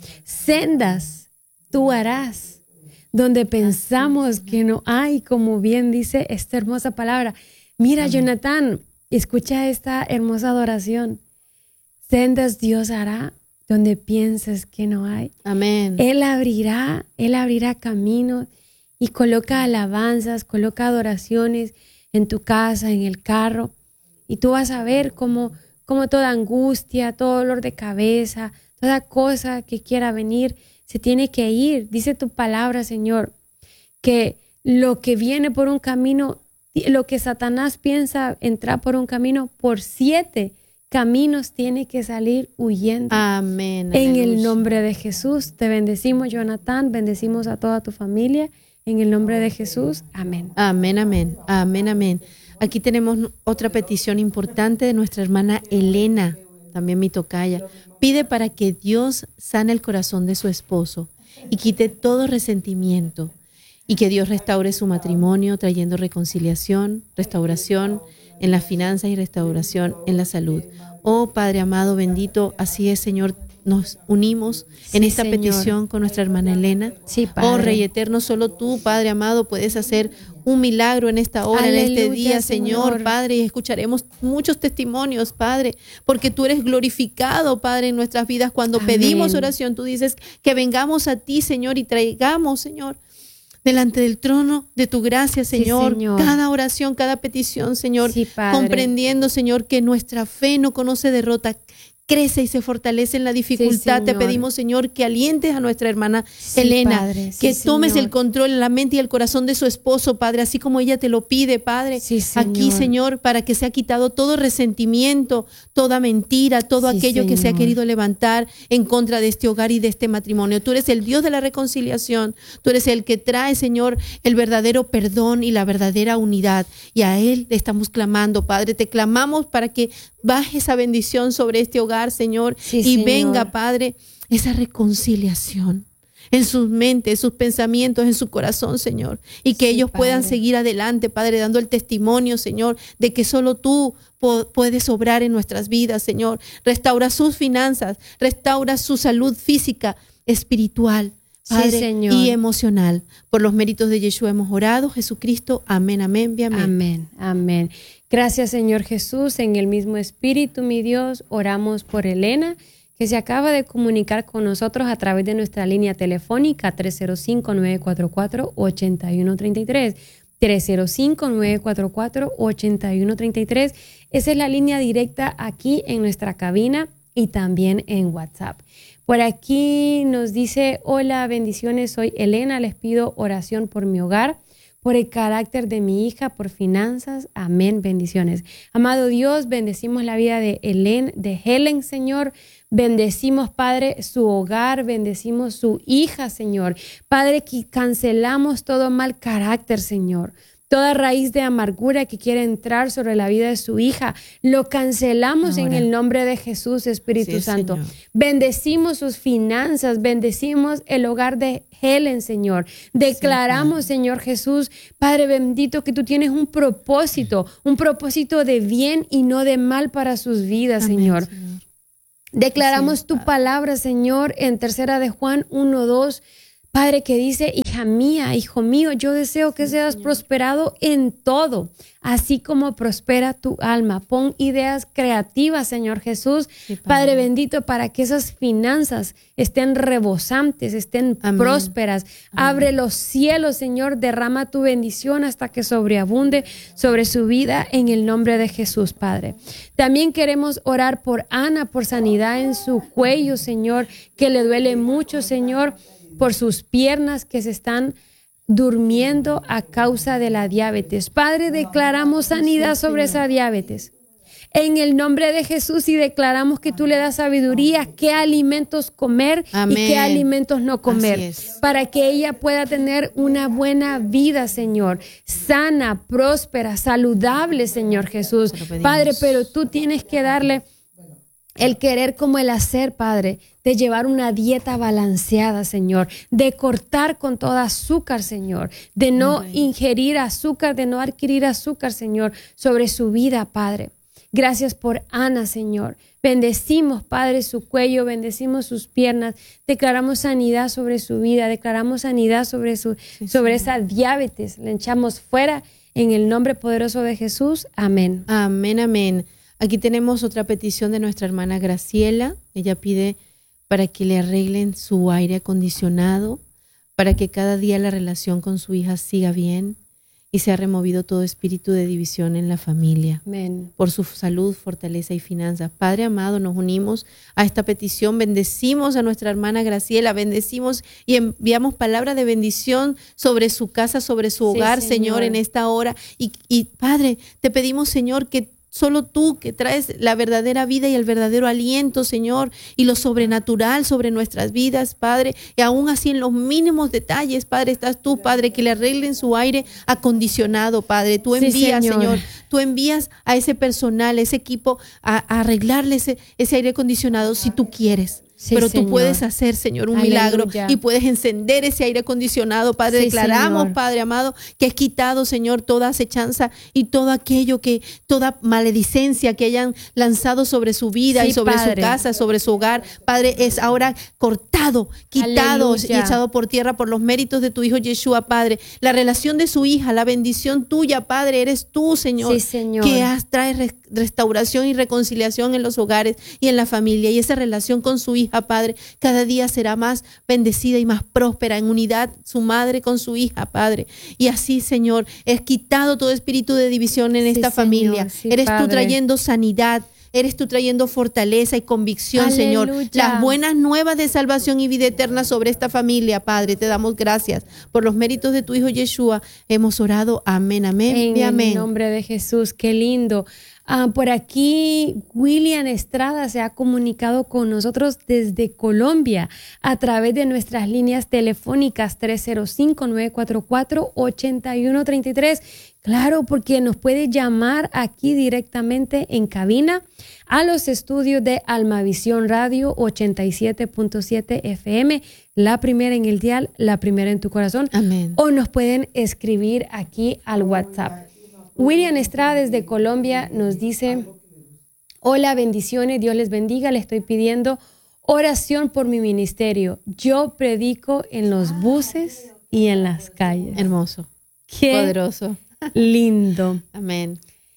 Sendas, tú harás. Donde pensamos que no hay, como bien dice esta hermosa palabra. Mira, Jonathan, escucha esta hermosa adoración. Sendas Dios hará donde piensas que no hay. Amén. Él abrirá, Él abrirá caminos. Y coloca alabanzas, coloca adoraciones en tu casa, en el carro. Y tú vas a ver cómo, cómo toda angustia, todo dolor de cabeza, toda cosa que quiera venir, se tiene que ir. Dice tu palabra, Señor, que lo que viene por un camino, lo que Satanás piensa entrar por un camino, por siete caminos tiene que salir huyendo. Amén. En Aleluya. El nombre de Jesús te bendecimos, Jonathan, bendecimos a toda tu familia. En el nombre de Jesús, amén. Amén, amén, amén, amén. Aquí tenemos otra petición importante de nuestra hermana Elena, también mi tocaya. Pide para que Dios sane el corazón de su esposo y quite todo resentimiento y que Dios restaure su matrimonio trayendo reconciliación, restauración en las finanzas y restauración en la salud. Oh Padre amado, bendito, así es, Señor. Nos unimos sí, en esta Señor. Petición con nuestra hermana Elena. Sí, Padre. Oh Rey eterno, solo tú, Padre amado, puedes hacer un milagro en esta hora, Aleluya, en este día, Señor. Señor, Padre, y escucharemos muchos testimonios, Padre, porque tú eres glorificado, Padre, en nuestras vidas. Cuando Amén. Pedimos oración, tú dices que vengamos a ti, Señor, y traigamos, Señor, delante del trono de tu gracia, Señor, sí, Señor. Cada oración, cada petición, Señor, sí, comprendiendo, Señor, que nuestra fe no conoce derrota, crece y se fortalece en la dificultad. Sí, te pedimos, Señor, que alientes a nuestra hermana sí, Elena, Padre, sí, que tomes Señor. El control en la mente y el corazón de su esposo, Padre, así como ella te lo pide, Padre. Sí, Señor. Aquí, Señor, para que sea quitado todo resentimiento, toda mentira, todo sí, aquello Señor. Que se ha querido levantar en contra de este hogar y de este matrimonio. Tú eres el Dios de la reconciliación. Tú eres el que trae, Señor, el verdadero perdón y la verdadera unidad. Y a Él le estamos clamando, Padre. Te clamamos para que baje esa bendición sobre este hogar, Señor, sí, y Señor. Venga, Padre, esa reconciliación en sus mentes, en sus pensamientos, en su corazón, Señor, y que sí, ellos Padre. Puedan seguir adelante, Padre, dando el testimonio, Señor, de que solo tú po- puedes obrar en nuestras vidas, Señor. Restaura sus finanzas, restaura su salud física, espiritual, Padre, sí, Señor. Y emocional. Por los méritos de Yeshua hemos orado, Jesucristo. Amén, amén, amén. Amén, amén. Gracias, Señor Jesús. En el mismo espíritu, mi Dios, oramos por Elena, que se acaba de comunicar con nosotros a través de nuestra línea telefónica tres cero cinco, nueve cuatro cuatro, ocho uno tres tres. tres cero cinco, nueve cuatro cuatro, ocho uno tres tres. Esa es la línea directa aquí en nuestra cabina y también en WhatsApp. Por aquí nos dice, hola, bendiciones, soy Elena, les pido oración por mi hogar, por el carácter de mi hija, por finanzas, amén, bendiciones. Amado Dios, bendecimos la vida de Helen, de Helen, Señor, bendecimos, Padre, su hogar, bendecimos su hija, Señor. Padre, que cancelamos todo mal carácter, Señor. Toda raíz de amargura que quiere entrar sobre la vida de su hija, lo cancelamos ahora en el nombre de Jesús, Espíritu sí, Santo. Señor. Bendecimos sus finanzas, bendecimos el hogar de Helen, Señor. Declaramos, sí, Señor Jesús, Padre bendito, que tú tienes un propósito, un propósito de bien y no de mal para sus vidas, Amén, Señor. Señor. Declaramos sí, tu Padre. Palabra, Señor, en tercera de Juan uno, dos. Padre, que dice, hija mía, hijo mío, yo deseo que seas prosperado en todo, así como prospera tu alma. Pon ideas creativas, Señor Jesús, sí, Padre. Padre bendito, para que esas finanzas estén rebosantes, estén Amén. Prósperas. Amén. Abre los cielos, Señor, derrama tu bendición hasta que sobreabunde sobre su vida en el nombre de Jesús, Padre. También queremos orar por Ana, por sanidad en su cuello, Señor, que le duele mucho, Señor, por sus piernas que se están durmiendo a causa de la diabetes. Padre, declaramos sanidad sobre esa diabetes en el nombre de Jesús y declaramos que tú le das sabiduría, qué alimentos comer Amén. Y qué alimentos no comer, para que ella pueda tener una buena vida, Señor, sana, próspera, saludable, Señor Jesús. Padre, pero tú tienes que darle el querer como el hacer, Padre, de llevar una dieta balanceada, Señor, de cortar con todo azúcar, Señor, de no Amén. Ingerir azúcar, de no adquirir azúcar, Señor, sobre su vida, Padre. Gracias por Ana, Señor. Bendecimos, Padre, su cuello, bendecimos sus piernas, declaramos sanidad sobre su vida, declaramos sanidad sobre, su, sí, sobre esa diabetes. La echamos fuera en el nombre poderoso de Jesús. Amén. Amén, amén. Aquí tenemos otra petición de nuestra hermana Graciela. Ella pide para que le arreglen su aire acondicionado, para que cada día la relación con su hija siga bien y se ha removido todo espíritu de división en la familia. Amén. Por su salud, fortaleza y finanzas. Padre amado, nos unimos a esta petición. Bendecimos a nuestra hermana Graciela, bendecimos y enviamos palabra de bendición sobre su casa, sobre su hogar, sí, Señor. Señor, en esta hora. Y, y Padre, te pedimos, Señor, que solo tú que traes la verdadera vida y el verdadero aliento, Señor, y lo sobrenatural sobre nuestras vidas, Padre. Y aún así en los mínimos detalles, Padre, estás tú, Padre, que le arreglen su aire acondicionado, Padre. Tú envías, sí, Señor. Señor, tú envías a ese personal, a ese equipo, a, a arreglarle ese, ese aire acondicionado si tú quieres. Sí, pero Señor. Tú puedes hacer, Señor, un Aleluya. Milagro y puedes encender ese aire acondicionado, Padre. Sí, declaramos, Señor. Padre amado, que es quitado, Señor, toda acechanza y todo aquello que, toda maledicencia que hayan lanzado sobre su vida sí, y sobre Padre. Su casa, sobre su hogar, Padre, es ahora cortado, quitado Aleluya. Y echado por tierra por los méritos de tu Hijo Yeshua, Padre. La relación de su hija, la bendición tuya, Padre, eres tú, Señor, sí, Señor. Que has, traes restauración y reconciliación en los hogares y en la familia, y esa relación con su hija, Padre, cada día será más bendecida y más próspera en unidad, su madre con su hija, Padre. Y así, Señor, es quitado todo espíritu de división en sí, esta familia. Sí, eres Padre. Tú trayendo sanidad, eres tú trayendo fortaleza y convicción, Aleluya. Señor. Las buenas nuevas de salvación y vida eterna sobre esta familia, Padre. Te damos gracias por los méritos de tu Hijo Yeshua. Hemos orado. Amén, amén en y amén. En el nombre de Jesús. Qué lindo. Uh, por aquí, William Estrada se ha comunicado con nosotros desde Colombia a través de nuestras líneas telefónicas tres cero cinco, nueve cuatro cuatro, ocho uno tres tres. Claro, porque nos puede llamar aquí directamente en cabina a los estudios de Almavisión Radio ochenta y siete punto siete F M, la primera en el dial, la primera en tu corazón. Amén. O nos pueden escribir aquí al WhatsApp. William Estrada desde Colombia nos dice: hola, bendiciones, Dios les bendiga, le estoy pidiendo oración por mi ministerio. Yo predico en los buses y en las calles. Hermoso. Qué poderoso. Lindo. Amén.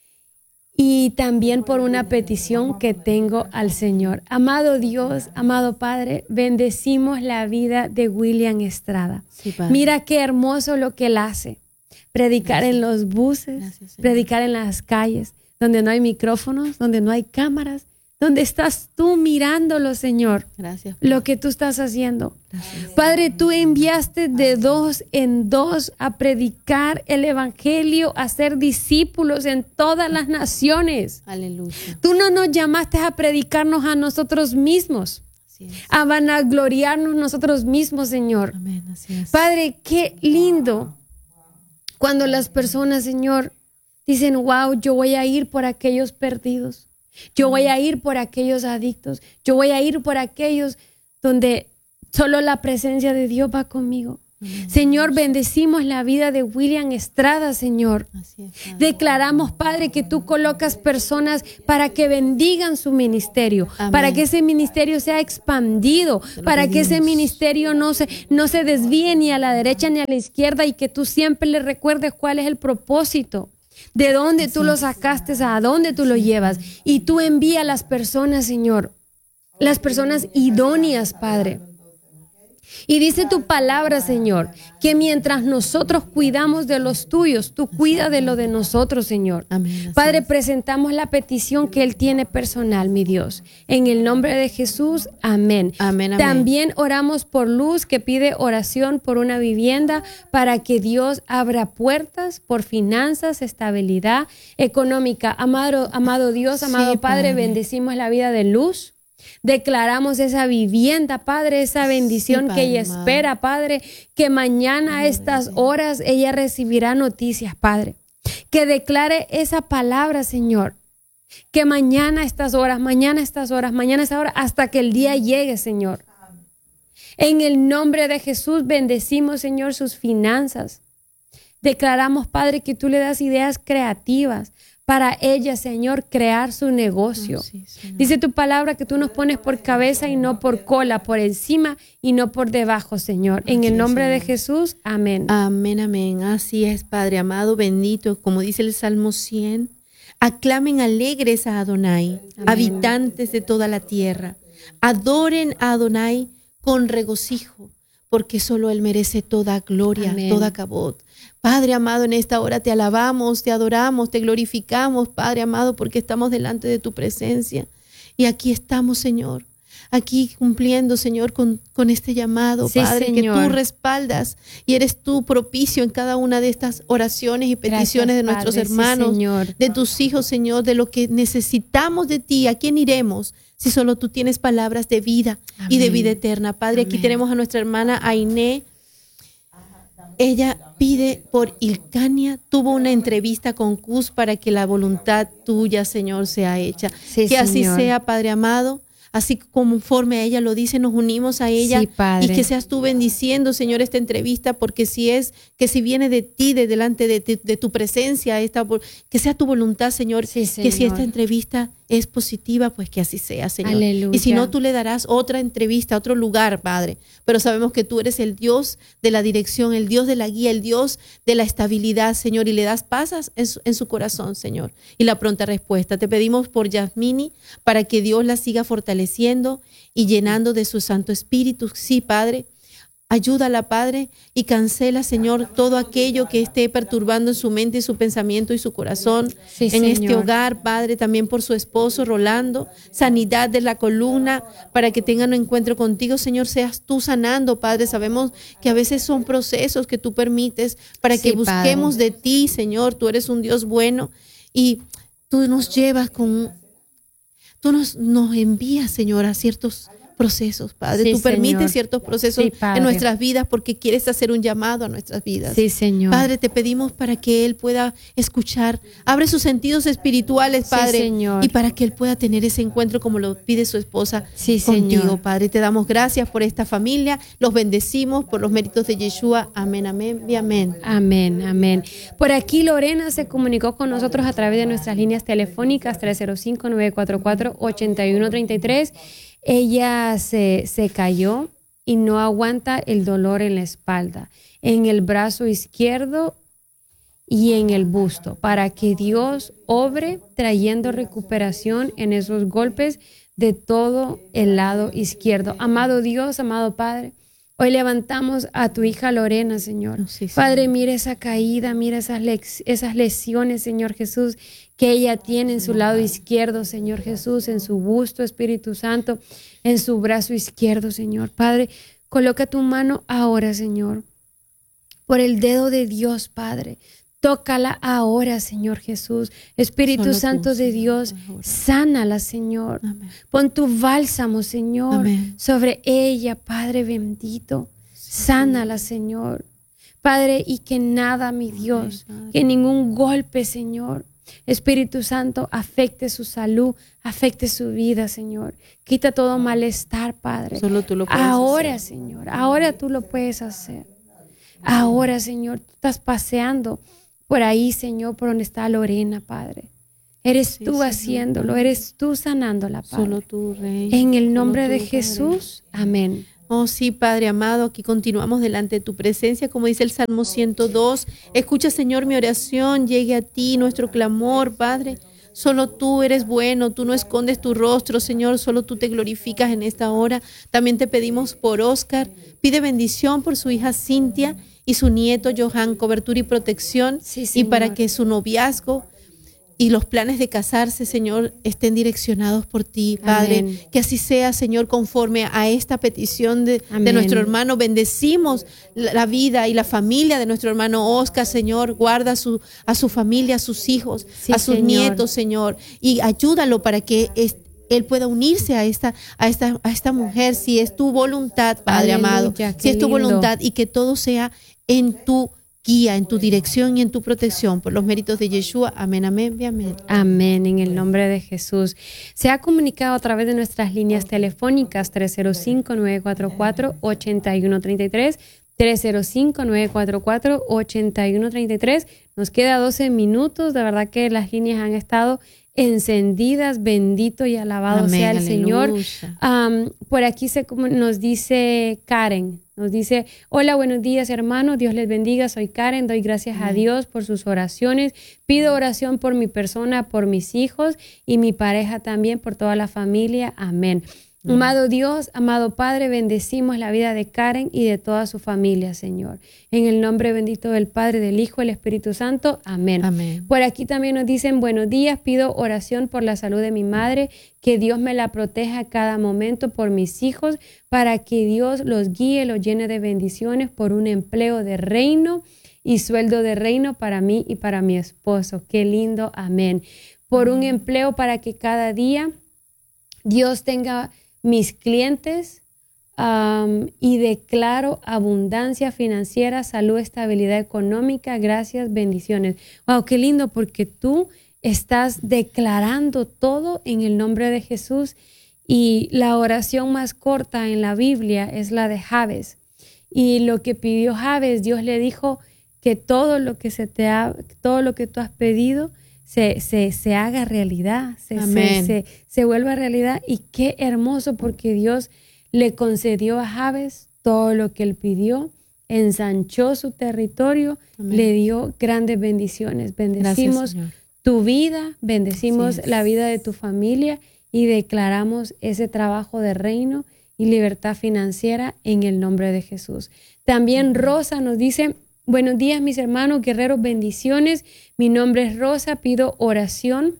Y también por una petición que tengo al Señor. Amado Dios, amado Padre, bendecimos la vida de William Estrada. Sí, mira qué hermoso lo que él hace. Predicar Gracias. En los buses, Gracias, predicar en las calles, donde no hay micrófonos, donde no hay cámaras, donde estás tú mirándolo, Señor. Gracias. Lo que tú estás haciendo. Gracias. Padre, tú enviaste de dos en dos a predicar el evangelio, a ser discípulos en todas las naciones. Aleluya. Tú no nos llamaste a predicarnos a nosotros mismos, así es. A vanagloriarnos nosotros mismos, Señor. Amén, así es. Padre, qué lindo Cuando las personas, Señor, dicen, wow, yo voy a ir por aquellos perdidos. Yo voy a ir por aquellos adictos. Yo voy a ir por aquellos donde solo la presencia de Dios va conmigo. Amén. Señor, bendecimos la vida de William Estrada, Señor. Así es, Padre. Declaramos, Padre, que tú colocas personas para que bendigan su ministerio, Amén. Para que ese ministerio sea expandido, para que ese ministerio no se, no se desvíe ni a la derecha ni a la izquierda y que tú siempre le recuerdes cuál es el propósito. De dónde tú lo sacaste, a dónde tú lo llevas. Y tú envías a las personas, Señor, las personas idóneas, Padre. Y dice tu palabra, Señor, que mientras nosotros cuidamos de los tuyos, tú cuidas de lo de nosotros, Señor. Amén, Padre, presentamos la petición que Él tiene personal, mi Dios. En el nombre de Jesús, amén. Amén, amén. También oramos por Luz, que pide oración por una vivienda para que Dios abra puertas por finanzas, estabilidad económica. Amado, amado Dios, amado sí, Padre, Padre, bendecimos la vida de Luz. Declaramos esa vivienda, Padre, esa bendición sí, Padre, que ella amado. Espera, Padre, que mañana a estas horas ella recibirá noticias, Padre. Que declare esa palabra, Señor. Que mañana a estas horas, mañana a estas horas, mañana a estas horas, hasta que el día llegue, Señor. En el nombre de Jesús bendecimos, Señor, sus finanzas. Declaramos, Padre, que tú le das ideas creativas para ella, Señor, crear su negocio. Oh, sí, dice tu palabra que tú nos pones por cabeza y no por cola, por encima y no por debajo, Señor. En Así el nombre es, de Jesús, amén. Amén, amén. Así es, Padre amado, bendito, como dice el Salmo cien. Aclamen alegres a Adonai, amén. Habitantes de toda la tierra. Adoren a Adonai con regocijo, porque solo Él merece toda gloria, amén. Toda cabot. Padre amado, en esta hora te alabamos, te adoramos, te glorificamos, Padre amado, porque estamos delante de tu presencia. Y aquí estamos, Señor, aquí cumpliendo, Señor, con, con este llamado, sí, Padre, Señor. Que tú respaldas y eres tú propicio en cada una de estas oraciones y peticiones. Gracias, de nuestros Padre, hermanos, sí, Señor. De tus hijos, Señor, de lo que necesitamos de ti. ¿A quién iremos si solo tú tienes palabras de vida Amén. Y de vida eterna? Padre, Amén. Aquí tenemos a nuestra hermana Ainé. Ella pide por Ilcania, tuvo una entrevista con Cus para que la voluntad tuya, Señor, sea hecha. Sí, que Señor. Así sea, Padre amado. Así conforme a ella lo dice, nos unimos a ella. Sí, Padre. Y que seas tú bendiciendo, Señor, esta entrevista, porque si es, que si viene de ti, de delante de, de, de tu presencia, esta, que sea tu voluntad, Señor, sí, Señor, que si esta entrevista es positiva, pues que así sea, Señor. Aleluya. Y si no, tú le darás otra entrevista, otro lugar, Padre. Pero sabemos que tú eres el Dios de la dirección, el Dios de la guía, el Dios de la estabilidad, Señor, y le das pasas en su, en su corazón, Señor, y la pronta respuesta. Te pedimos por Yasmini, para que Dios la siga fortaleciendo y llenando de su Santo Espíritu. Sí, Padre. Ayúdala, Padre, y cancela, Señor, todo aquello que esté perturbando en su mente, su pensamiento y su corazón. Sí, en Señor. Este hogar, Padre, también por su esposo, Rolando, sanidad de la columna, para que tengan un encuentro contigo, Señor, seas tú sanando, Padre. Sabemos que a veces son procesos que tú permites para que sí, busquemos Padre. De ti, Señor. Tú eres un Dios bueno y tú nos llevas con, tú nos, nos envías, Señor, a ciertos procesos, Padre. Sí, tú permites Señor. Ciertos procesos sí, en nuestras vidas porque quieres hacer un llamado a nuestras vidas. Sí, Señor. Padre, te pedimos para que Él pueda escuchar, abre sus sentidos espirituales, Padre, sí, Señor. Y para que Él pueda tener ese encuentro como lo pide su esposa sí, contigo, Señor. Padre. Te damos gracias por esta familia, los bendecimos por los méritos de Yeshua. Amén, amén y amén. Amén, amén. Por aquí Lorena se comunicó con nosotros a través de nuestras líneas telefónicas tres cero cinco, nueve cuatro cuatro, ocho uno tres tres. Ella se, se cayó y no aguanta el dolor en la espalda, en el brazo izquierdo y en el busto, para que Dios obre trayendo recuperación en esos golpes de todo el lado izquierdo. Amado Dios, amado Padre, hoy levantamos a tu hija Lorena, Señor. Oh, sí, Padre, mira esa caída, mira esas, lex- esas lesiones, Señor Jesús, que ella tiene en su lado izquierdo, Señor Jesús, en su busto, Espíritu Santo, en su brazo izquierdo, Señor. Padre, coloca tu mano ahora, Señor, por el dedo de Dios, Padre. Tócala ahora, Señor Jesús. Espíritu Solo Santo tú, de Dios, sánala, Señor. Amén. Pon tu bálsamo, Señor, Amén. Sobre ella, Padre bendito. Sánala, Señor. Padre, y que nada, mi Dios, que ningún golpe, Señor, Espíritu Santo, afecte su salud, afecte su vida, Señor. Quita todo malestar, Padre. Solo tú lo puedes ahora, hacer. Señor, ahora tú lo puedes hacer. Ahora, Señor, tú estás paseando por ahí, Señor, por donde está Lorena, Padre. Eres Sí, tú Señor, haciéndolo, Padre. eres tú sanándola, Padre. Solo tú, Rey. En el Solo nombre tú, de Padre. Jesús, amén. Oh sí, Padre amado, aquí continuamos delante de tu presencia, como dice el Salmo ciento dos. Escucha, Señor, mi oración, llegue a ti nuestro clamor, Padre. Solo tú eres bueno, tú no escondes tu rostro, Señor, solo tú te glorificas en esta hora. También te pedimos por Oscar, pide bendición por su hija Cintia y su nieto Johan, cobertura y protección, Sí, y Señor. para que su noviazgo y los planes de casarse, Señor, estén direccionados por ti, Padre. Amén. Que así sea, Señor, conforme a esta petición de, de Amén. nuestro hermano. Bendecimos la, la vida y la familia de nuestro hermano Oscar, Señor. Guarda a su, a su familia, a sus hijos, Sí, a sus Señor. nietos, Señor. Y ayúdalo para que es- él pueda unirse a esta, a, esta, a esta mujer, si es tu voluntad, Padre Aleluya, amado. qué Si es tu lindo. voluntad, y que todo sea en tu guía, en tu dirección y en tu protección, por los méritos de Yeshua. Amén, amén y amén. Amén, en el nombre de Jesús. Se ha comunicado a través de nuestras líneas telefónicas tres cero cinco, nueve cuatro cuatro, ocho uno tres tres, tres cero cinco, nueve cuatro cuatro, ocho uno tres tres. Nos queda doce minutos, de verdad que las líneas han estado encendidas, bendito y alabado Amén, sea el aleluya. Señor. Um, por aquí se, como nos dice Karen, nos dice, hola, buenos días hermanos, Dios les bendiga, soy Karen, doy gracias a Dios por sus oraciones, pido oración por mi persona, por mis hijos y mi pareja también, por toda la familia, amén. Amado Dios, amado Padre, bendecimos la vida de Karen y de toda su familia, Señor. En el nombre bendito del Padre, del Hijo, del Espíritu Santo. Amén. Amén. Por aquí también nos dicen, buenos días, pido oración por la salud de mi madre, que Dios me la proteja a cada momento, por mis hijos, para que Dios los guíe, los llene de bendiciones, por un empleo de reino y sueldo de reino para mí y para mi esposo. Qué lindo, amén. Por un empleo para que cada día Dios tenga mis clientes um, y declaro abundancia financiera, salud, estabilidad económica, gracias, bendiciones. Wow, qué lindo, porque tú estás declarando todo en el nombre de Jesús, y la oración más corta en la Biblia es la de Jabes, y lo que pidió Jabes, Dios le dijo que todo lo que se te ha, todo lo que tú has pedido Se, se, se haga realidad, se, se, se, se vuelva realidad. Y qué hermoso, porque Dios le concedió a Jabes todo lo que él pidió, ensanchó su territorio, Amén. Le dio grandes bendiciones. Bendecimos Gracias, tu vida, bendecimos Así es. la vida de tu familia y declaramos ese trabajo de reino y libertad financiera en el nombre de Jesús. También Rosa nos dice, buenos días, mis hermanos, guerreros, bendiciones. Mi nombre es Rosa, pido oración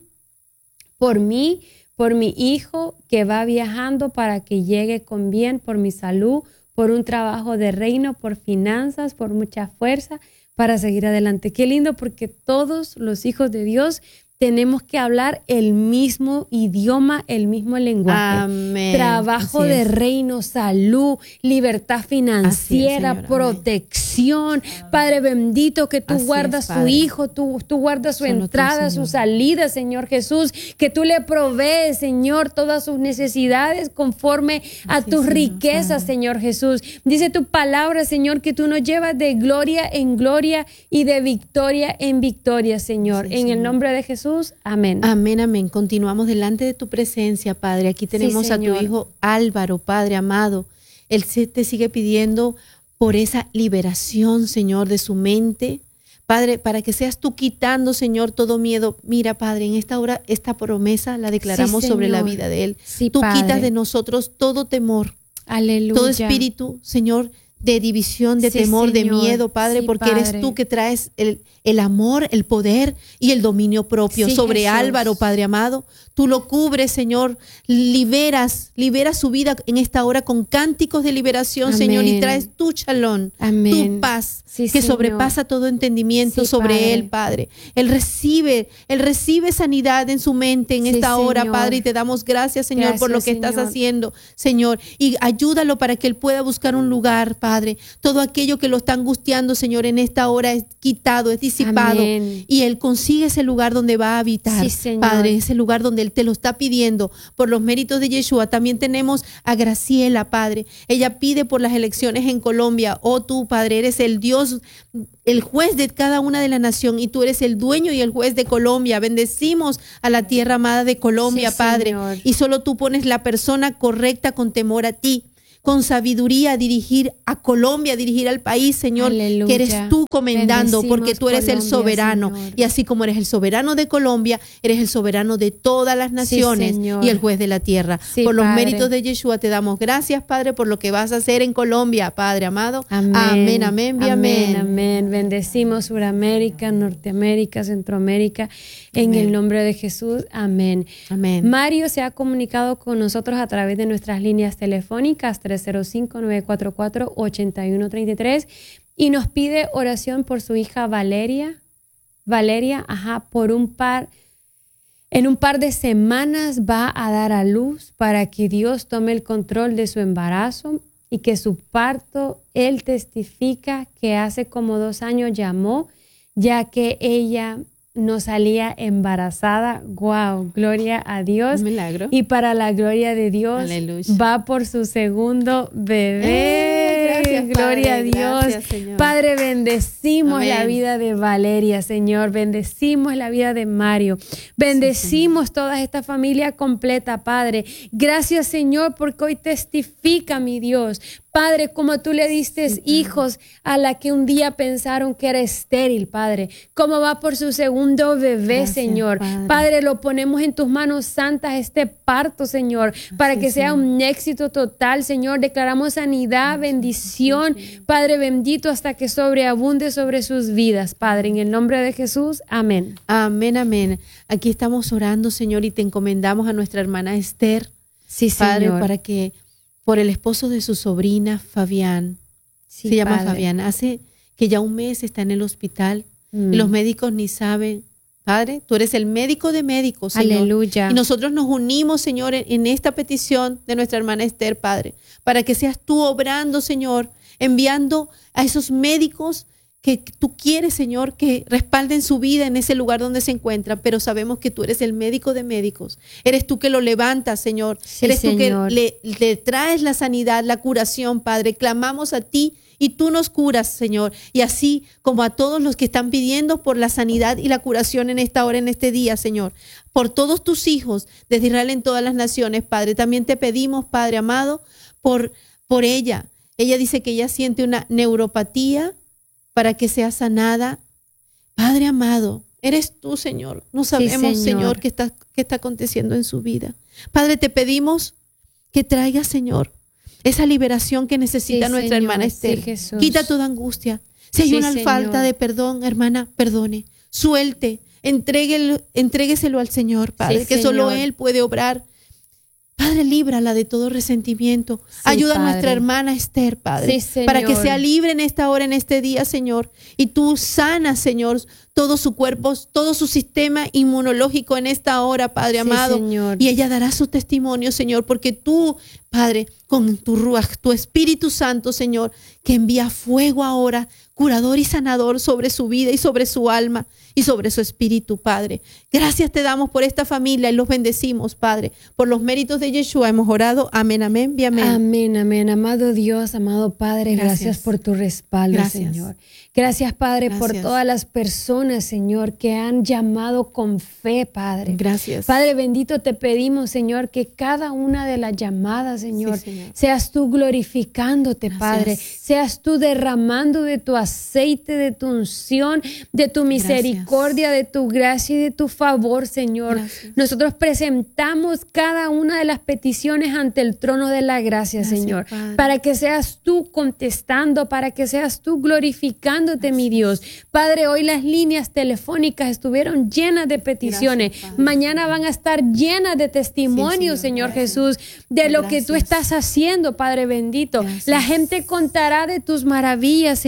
por mí, por mi hijo que va viajando para que llegue con bien, por mi salud, por un trabajo de reino, por finanzas, por mucha fuerza para seguir adelante. Qué lindo, porque todos los hijos de Dios tenemos que hablar el mismo idioma, el mismo lenguaje. Amén. Trabajo Así de es. reino, salud, libertad financiera, Así es, Señor. protección. Padre bendito, que tú Así guardas es, su Padre. hijo, tú, tú guardas su Solo tú, entrada, su Señor. salida, Señor Jesús. Que tú le provees, Señor, todas sus necesidades conforme a Así, tus Señor, riquezas, Padre. Señor Jesús. Dice tu palabra, Señor, que tú nos llevas de gloria en gloria y de victoria en victoria, Señor. Así, en Señor. el nombre de Jesús, amén. Amén, amén. Continuamos delante de tu presencia, Padre. Aquí tenemos a tu Señor. hijo Álvaro, Padre amado. Él se te sigue pidiendo por esa liberación, Señor, de su mente. Padre, para que seas tú quitando, Señor, todo miedo. Mira, Padre, en esta hora, esta promesa la declaramos Sí, sobre la Señor. vida de él. Sí, Tú Padre. quitas de nosotros todo temor, Aleluya. todo espíritu, Señor, de división, de Sí, temor, de Señor. miedo, Padre, Sí, porque Padre. eres tú que traes el, el amor, el poder y el dominio propio Sí, sobre Jesús. Álvaro, Padre amado. Tú lo cubres, Señor, liberas, liberas su vida en esta hora con cánticos de liberación, Amén. Señor, y traes tu shalom, Amén. tu paz, Sí, que Señor. sobrepasa todo entendimiento Sí, sobre Padre. él, Padre. Él recibe, él recibe sanidad en su mente en Sí, esta hora, Señor. Padre, y te damos gracias, Señor, por lo Gracias, que estás Señor. haciendo, Señor, y ayúdalo para que él pueda buscar un lugar, Padre. Todo aquello que lo está angustiando, Señor, en esta hora es quitado, es disipado. Amén. Y Él consigue ese lugar donde va a habitar, Sí, Señor. Padre, ese lugar donde Él te lo está pidiendo por los méritos de Yeshua. También tenemos a Graciela, Padre. Ella pide por las elecciones en Colombia. Oh, tú, Padre, eres el Dios, el juez de cada una de la nación, y tú eres el dueño y el juez de Colombia. Bendecimos a la tierra amada de Colombia, Sí, Padre. Señor. Y solo tú pones la persona correcta con temor a ti, con sabiduría a dirigir a Colombia, a dirigir al país, Señor, Aleluya. que eres tú comendando, Bendecimos porque tú eres el Colombia, soberano. Señor. Y así como eres el soberano de Colombia, eres el soberano de todas las naciones, Señor. y el juez de la tierra. Sí, por los Padre. méritos de Yeshua te damos gracias, Padre, por lo que vas a hacer en Colombia, Padre amado. Amén, Amén, amén, y amén. amén, amén. Bendecimos Suramérica, Norteamérica, Centroamérica, en Amén. el nombre de Jesús. Amén. Amén. Mario se ha comunicado con nosotros a través de nuestras líneas telefónicas tres cero cinco, nueve cuatro cuatro, ocho uno tres tres y nos pide oración por su hija Valeria. Valeria, ajá, por un par, en un par de semanas va a dar a luz, para que Dios tome el control de su embarazo y que su parto, él testifica que hace como dos años llamó, ya que ella no salía embarazada. Wow, gloria a Dios. Un milagro. Y para la gloria de Dios, Aleluya. va por su segundo bebé. Eh, gracias, gloria a Padre. Dios. Gracias, Señor. Padre, bendecimos Amén. la vida de Valeria, Señor. Bendecimos la vida de Mario. Bendecimos toda esta familia completa, Padre. Gracias, Señor, porque hoy testifica, mi Dios. Padre, como tú le diste Sí, hijos a la que un día pensaron que era estéril, Padre. Como va por su segundo bebé, Gracias, Señor. Padre. Padre, lo ponemos en tus manos santas este parto, Señor, para Así, que sea Señor. un éxito total, Señor. Declaramos sanidad, bendición, Padre bendito, hasta que sobreabunde sobre sus vidas, Padre. En el nombre de Jesús, amén. Amén, amén. Aquí estamos orando, Señor, y te encomendamos a nuestra hermana Esther, Sí, Padre, Señor. para que por el esposo de su sobrina, Fabián, Sí, se llama Padre. Fabián, hace que ya un mes está en el hospital, Mm. y los médicos ni saben. Padre, tú eres el médico de médicos, Señor. Aleluya. Y nosotros nos unimos, Señor, en, en esta petición de nuestra hermana Esther, Padre, para que seas tú obrando, Señor, enviando a esos médicos que tú quieres, Señor, que respalden su vida en ese lugar donde se encuentran, pero sabemos que tú eres el médico de médicos. Eres tú que lo levantas, Señor. Sí, eres tú Señor. que le, le traes la sanidad, la curación, Padre. Clamamos a ti y tú nos curas, Señor. Y así como a todos los que están pidiendo por la sanidad y la curación en esta hora, en este día, Señor. Por todos tus hijos, desde Israel en todas las naciones, Padre. También te pedimos, Padre amado, por, por ella. Ella dice que ella siente una neuropatía, para que sea sanada. Padre amado, eres tú, Señor. No sabemos, Señor. Señor, qué está, qué está aconteciendo en su vida. Padre, te pedimos que traiga, Señor, esa liberación que necesita Sí, nuestra Señor. hermana Sí, Esther. Jesús. Quita toda angustia. Si hay Sí, una Señor. falta de perdón, hermana, perdone. Suelte, entréguelo, entrégueselo al Señor, Padre, Sí, que solo Señor. Él puede obrar. Padre, líbrala de todo resentimiento. Sí, Ayuda a Padre. nuestra hermana Esther, Padre, Sí, para que Señor. sea libre en esta hora, en este día, Señor. Y tú sanas, Señor, todo su cuerpo, todo su sistema inmunológico en esta hora, Padre Sí, amado. Señor. Y ella dará su testimonio, Señor, porque tú, Padre, con tu ruaj, tu Espíritu Santo, Señor, que envía fuego ahora, curador y sanador sobre su vida y sobre su alma y sobre su espíritu, Padre. Gracias te damos por esta familia y los bendecimos, Padre. Por los méritos de Yeshua hemos orado. Amén, amén y amén. Amén, amén. Amado Dios, amado Padre, gracias, Gracias. por tu respaldo, Gracias. Señor. Gracias, Padre, por Gracias. todas las personas, Señor, que han llamado con fe, Padre. Gracias. Padre bendito, te pedimos, Señor, que cada una de las llamadas, Señor, Sí, Señor. seas tú glorificándote, Gracias. Padre. Seas tú derramando de tu aceite, de tu unción, de tu misericordia, de tu gracia y de tu favor, Señor. Gracias. Nosotros presentamos cada una de las peticiones ante el trono de la gracia, Gracias, Señor, Padre. para que seas tú contestando, para que seas tú glorificándote, mi Dios. Padre, hoy las líneas telefónicas estuvieron llenas de peticiones. Gracias, Padre. Mañana van a estar llenas de testimonios, Sí, Señor. Señor Gracias. Jesús, de lo que tú Gracias. estás haciendo, Padre bendito. Gracias. La gente contará de tus maravillas, Señor. Gracias.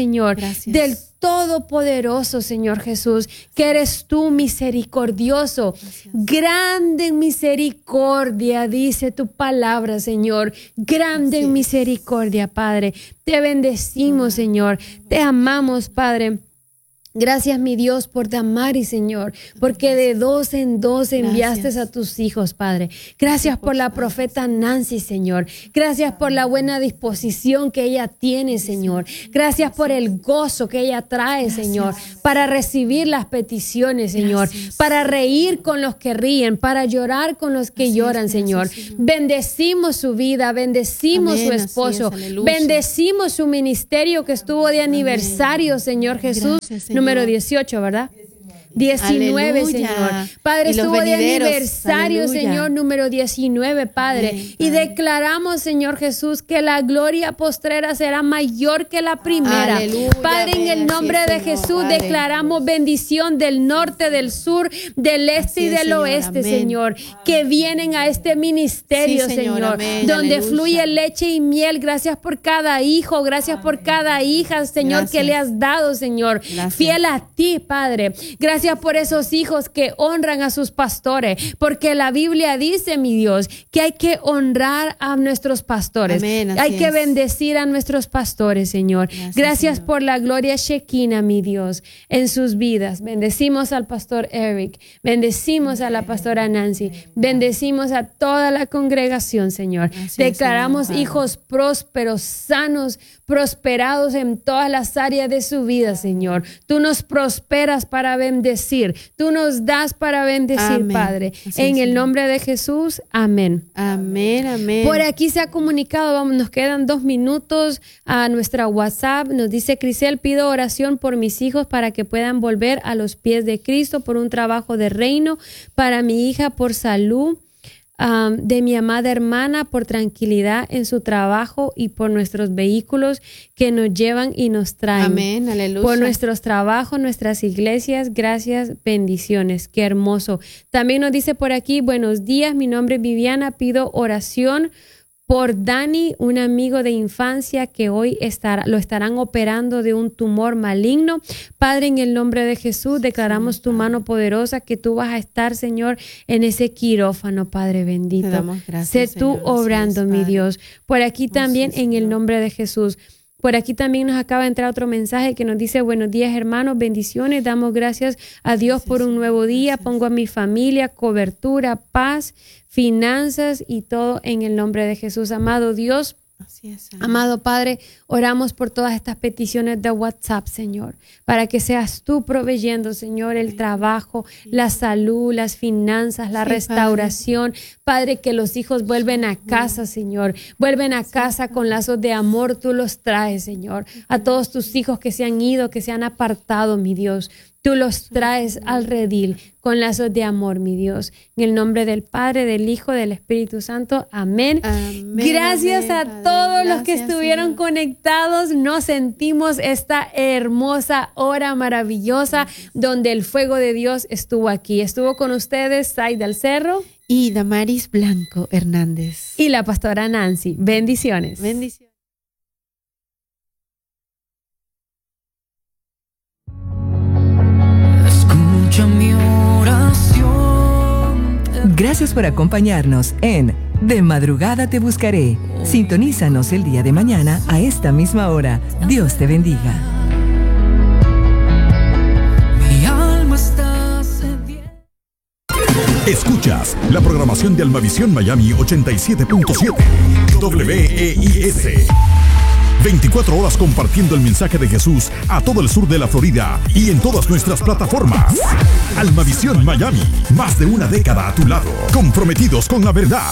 Gracias. del Todopoderoso, Señor Jesús, que eres tú misericordioso, Gracias. grande en misericordia, dice tu palabra, Señor, grande Así en es. misericordia, Padre. Te bendecimos, Señor, te amamos, Padre. Gracias, mi Dios, por Damaris, Señor, porque de dos en dos enviaste Gracias. a tus hijos, Padre. Gracias por la profeta Nancy, Señor. Gracias por la buena disposición que ella tiene, Señor. Gracias por el gozo que ella trae, Señor, para recibir las peticiones, Señor, Gracias. para reír con los que ríen, para llorar con los que Así es, lloran, Señor. gracias, Señor. Bendecimos su vida, bendecimos Amén, su así esposo, es, aleluya. bendecimos su ministerio que estuvo de aniversario, Señor Jesús. Gracias, Señor. Número dieciocho, ¿verdad? diecinueve, Aleluya. Señor. Padre, Y los estuvo de venideros. aniversario, Aleluya. Señor, número diecinueve, Padre. Amén, Y Padre. declaramos, Señor Jesús, que la gloria postrera será mayor que la primera. Aleluya, Padre, en amén. el nombre Así de es, Señor, Jesús, Padre. declaramos bendición del norte, del sur, del este Así y es, del Señor, oeste, amén. Señor, que vienen a este ministerio, Sí, Señor, Señor, amén, donde aleluya. fluye leche y miel. Gracias por cada hijo, gracias por cada hija, Señor, Gracias. que le has dado, Señor. Gracias. Fiel a ti, Padre. Gracias por esos hijos que honran a sus pastores, porque la Biblia dice, mi Dios, que hay que honrar a nuestros pastores. Amén, así Hay que es. bendecir a nuestros pastores, Señor. Gracias, Gracias Señor. por la gloria Shekinah, mi Dios, en sus vidas. Bendecimos al pastor Eric, bendecimos a la pastora Nancy, bendecimos a toda la congregación, Señor. Gracias, Declaramos Señor, Padre. hijos prósperos, sanos, prosperados en todas las áreas de su vida, Señor. Tú nos prosperas para bendecir. Tú nos das para bendecir, Amén. Padre. Así En es, el Señor. nombre de Jesús, amén. Amén, amén. Por aquí se ha comunicado, vamos, nos quedan dos minutos a nuestra WhatsApp. Nos dice Crisel, pido oración por mis hijos para que puedan volver a los pies de Cristo, por un trabajo de reino, para mi hija por salud, um, de mi amada hermana por tranquilidad en su trabajo y por nuestros vehículos que nos llevan y nos traen. Amén, aleluya. Por nuestros trabajos, nuestras iglesias, gracias, bendiciones. Qué hermoso. También nos dice por aquí, buenos días, mi nombre es Viviana, pido oración por Dani, un amigo de infancia que hoy estará, lo estarán operando de un tumor maligno. Padre, en el nombre de Jesús, declaramos tu mano poderosa que tú vas a estar, Señor, en ese quirófano, Padre bendito. Te damos gracias, Sé tú Señor. obrando, Así es, mi Padre. Dios. Por aquí también, sí, en el Señor. nombre de Jesús. Por aquí también nos acaba de entrar otro mensaje que nos dice, buenos días, hermanos, bendiciones. Damos gracias a Dios por un nuevo día. Pongo a mi familia, cobertura, paz, finanzas y todo en el nombre de Jesús. Amado Dios, Así es, Señor. amado Padre, oramos por todas estas peticiones de WhatsApp, Señor, para que seas tú proveyendo, Señor, el trabajo, la salud, las finanzas, la Sí, restauración. Padre, que los hijos vuelven a casa, Señor, vuelven a casa con lazos de amor, tú los traes, Señor. A todos tus hijos que se han ido, que se han apartado, mi Dios, tú los traes al redil con lazos de amor, mi Dios. En el nombre del Padre, del Hijo, del Espíritu Santo. Amén. Amén, Gracias amén, a Padre. todos los que Gracias, estuvieron Señor. conectados. Nos sentimos esta hermosa hora maravillosa donde el fuego de Dios estuvo aquí. Estuvo con ustedes Saida del Cerro Y Damaris Blanco Hernández. y la pastora Nancy. Bendiciones. Bendiciones. Escucha mi oración. Gracias por acompañarnos en De Madrugada Te Buscaré. Sintonízanos el día de mañana a esta misma hora. Dios te bendiga. Mi alma está sedienta. Escuchas la programación de Almavisión Miami ochenta y siete punto siete W E I S. veinticuatro horas compartiendo el mensaje de Jesús a todo el sur de la Florida y en todas nuestras plataformas. Almavisión Miami, más de una década a tu lado, comprometidos con la verdad.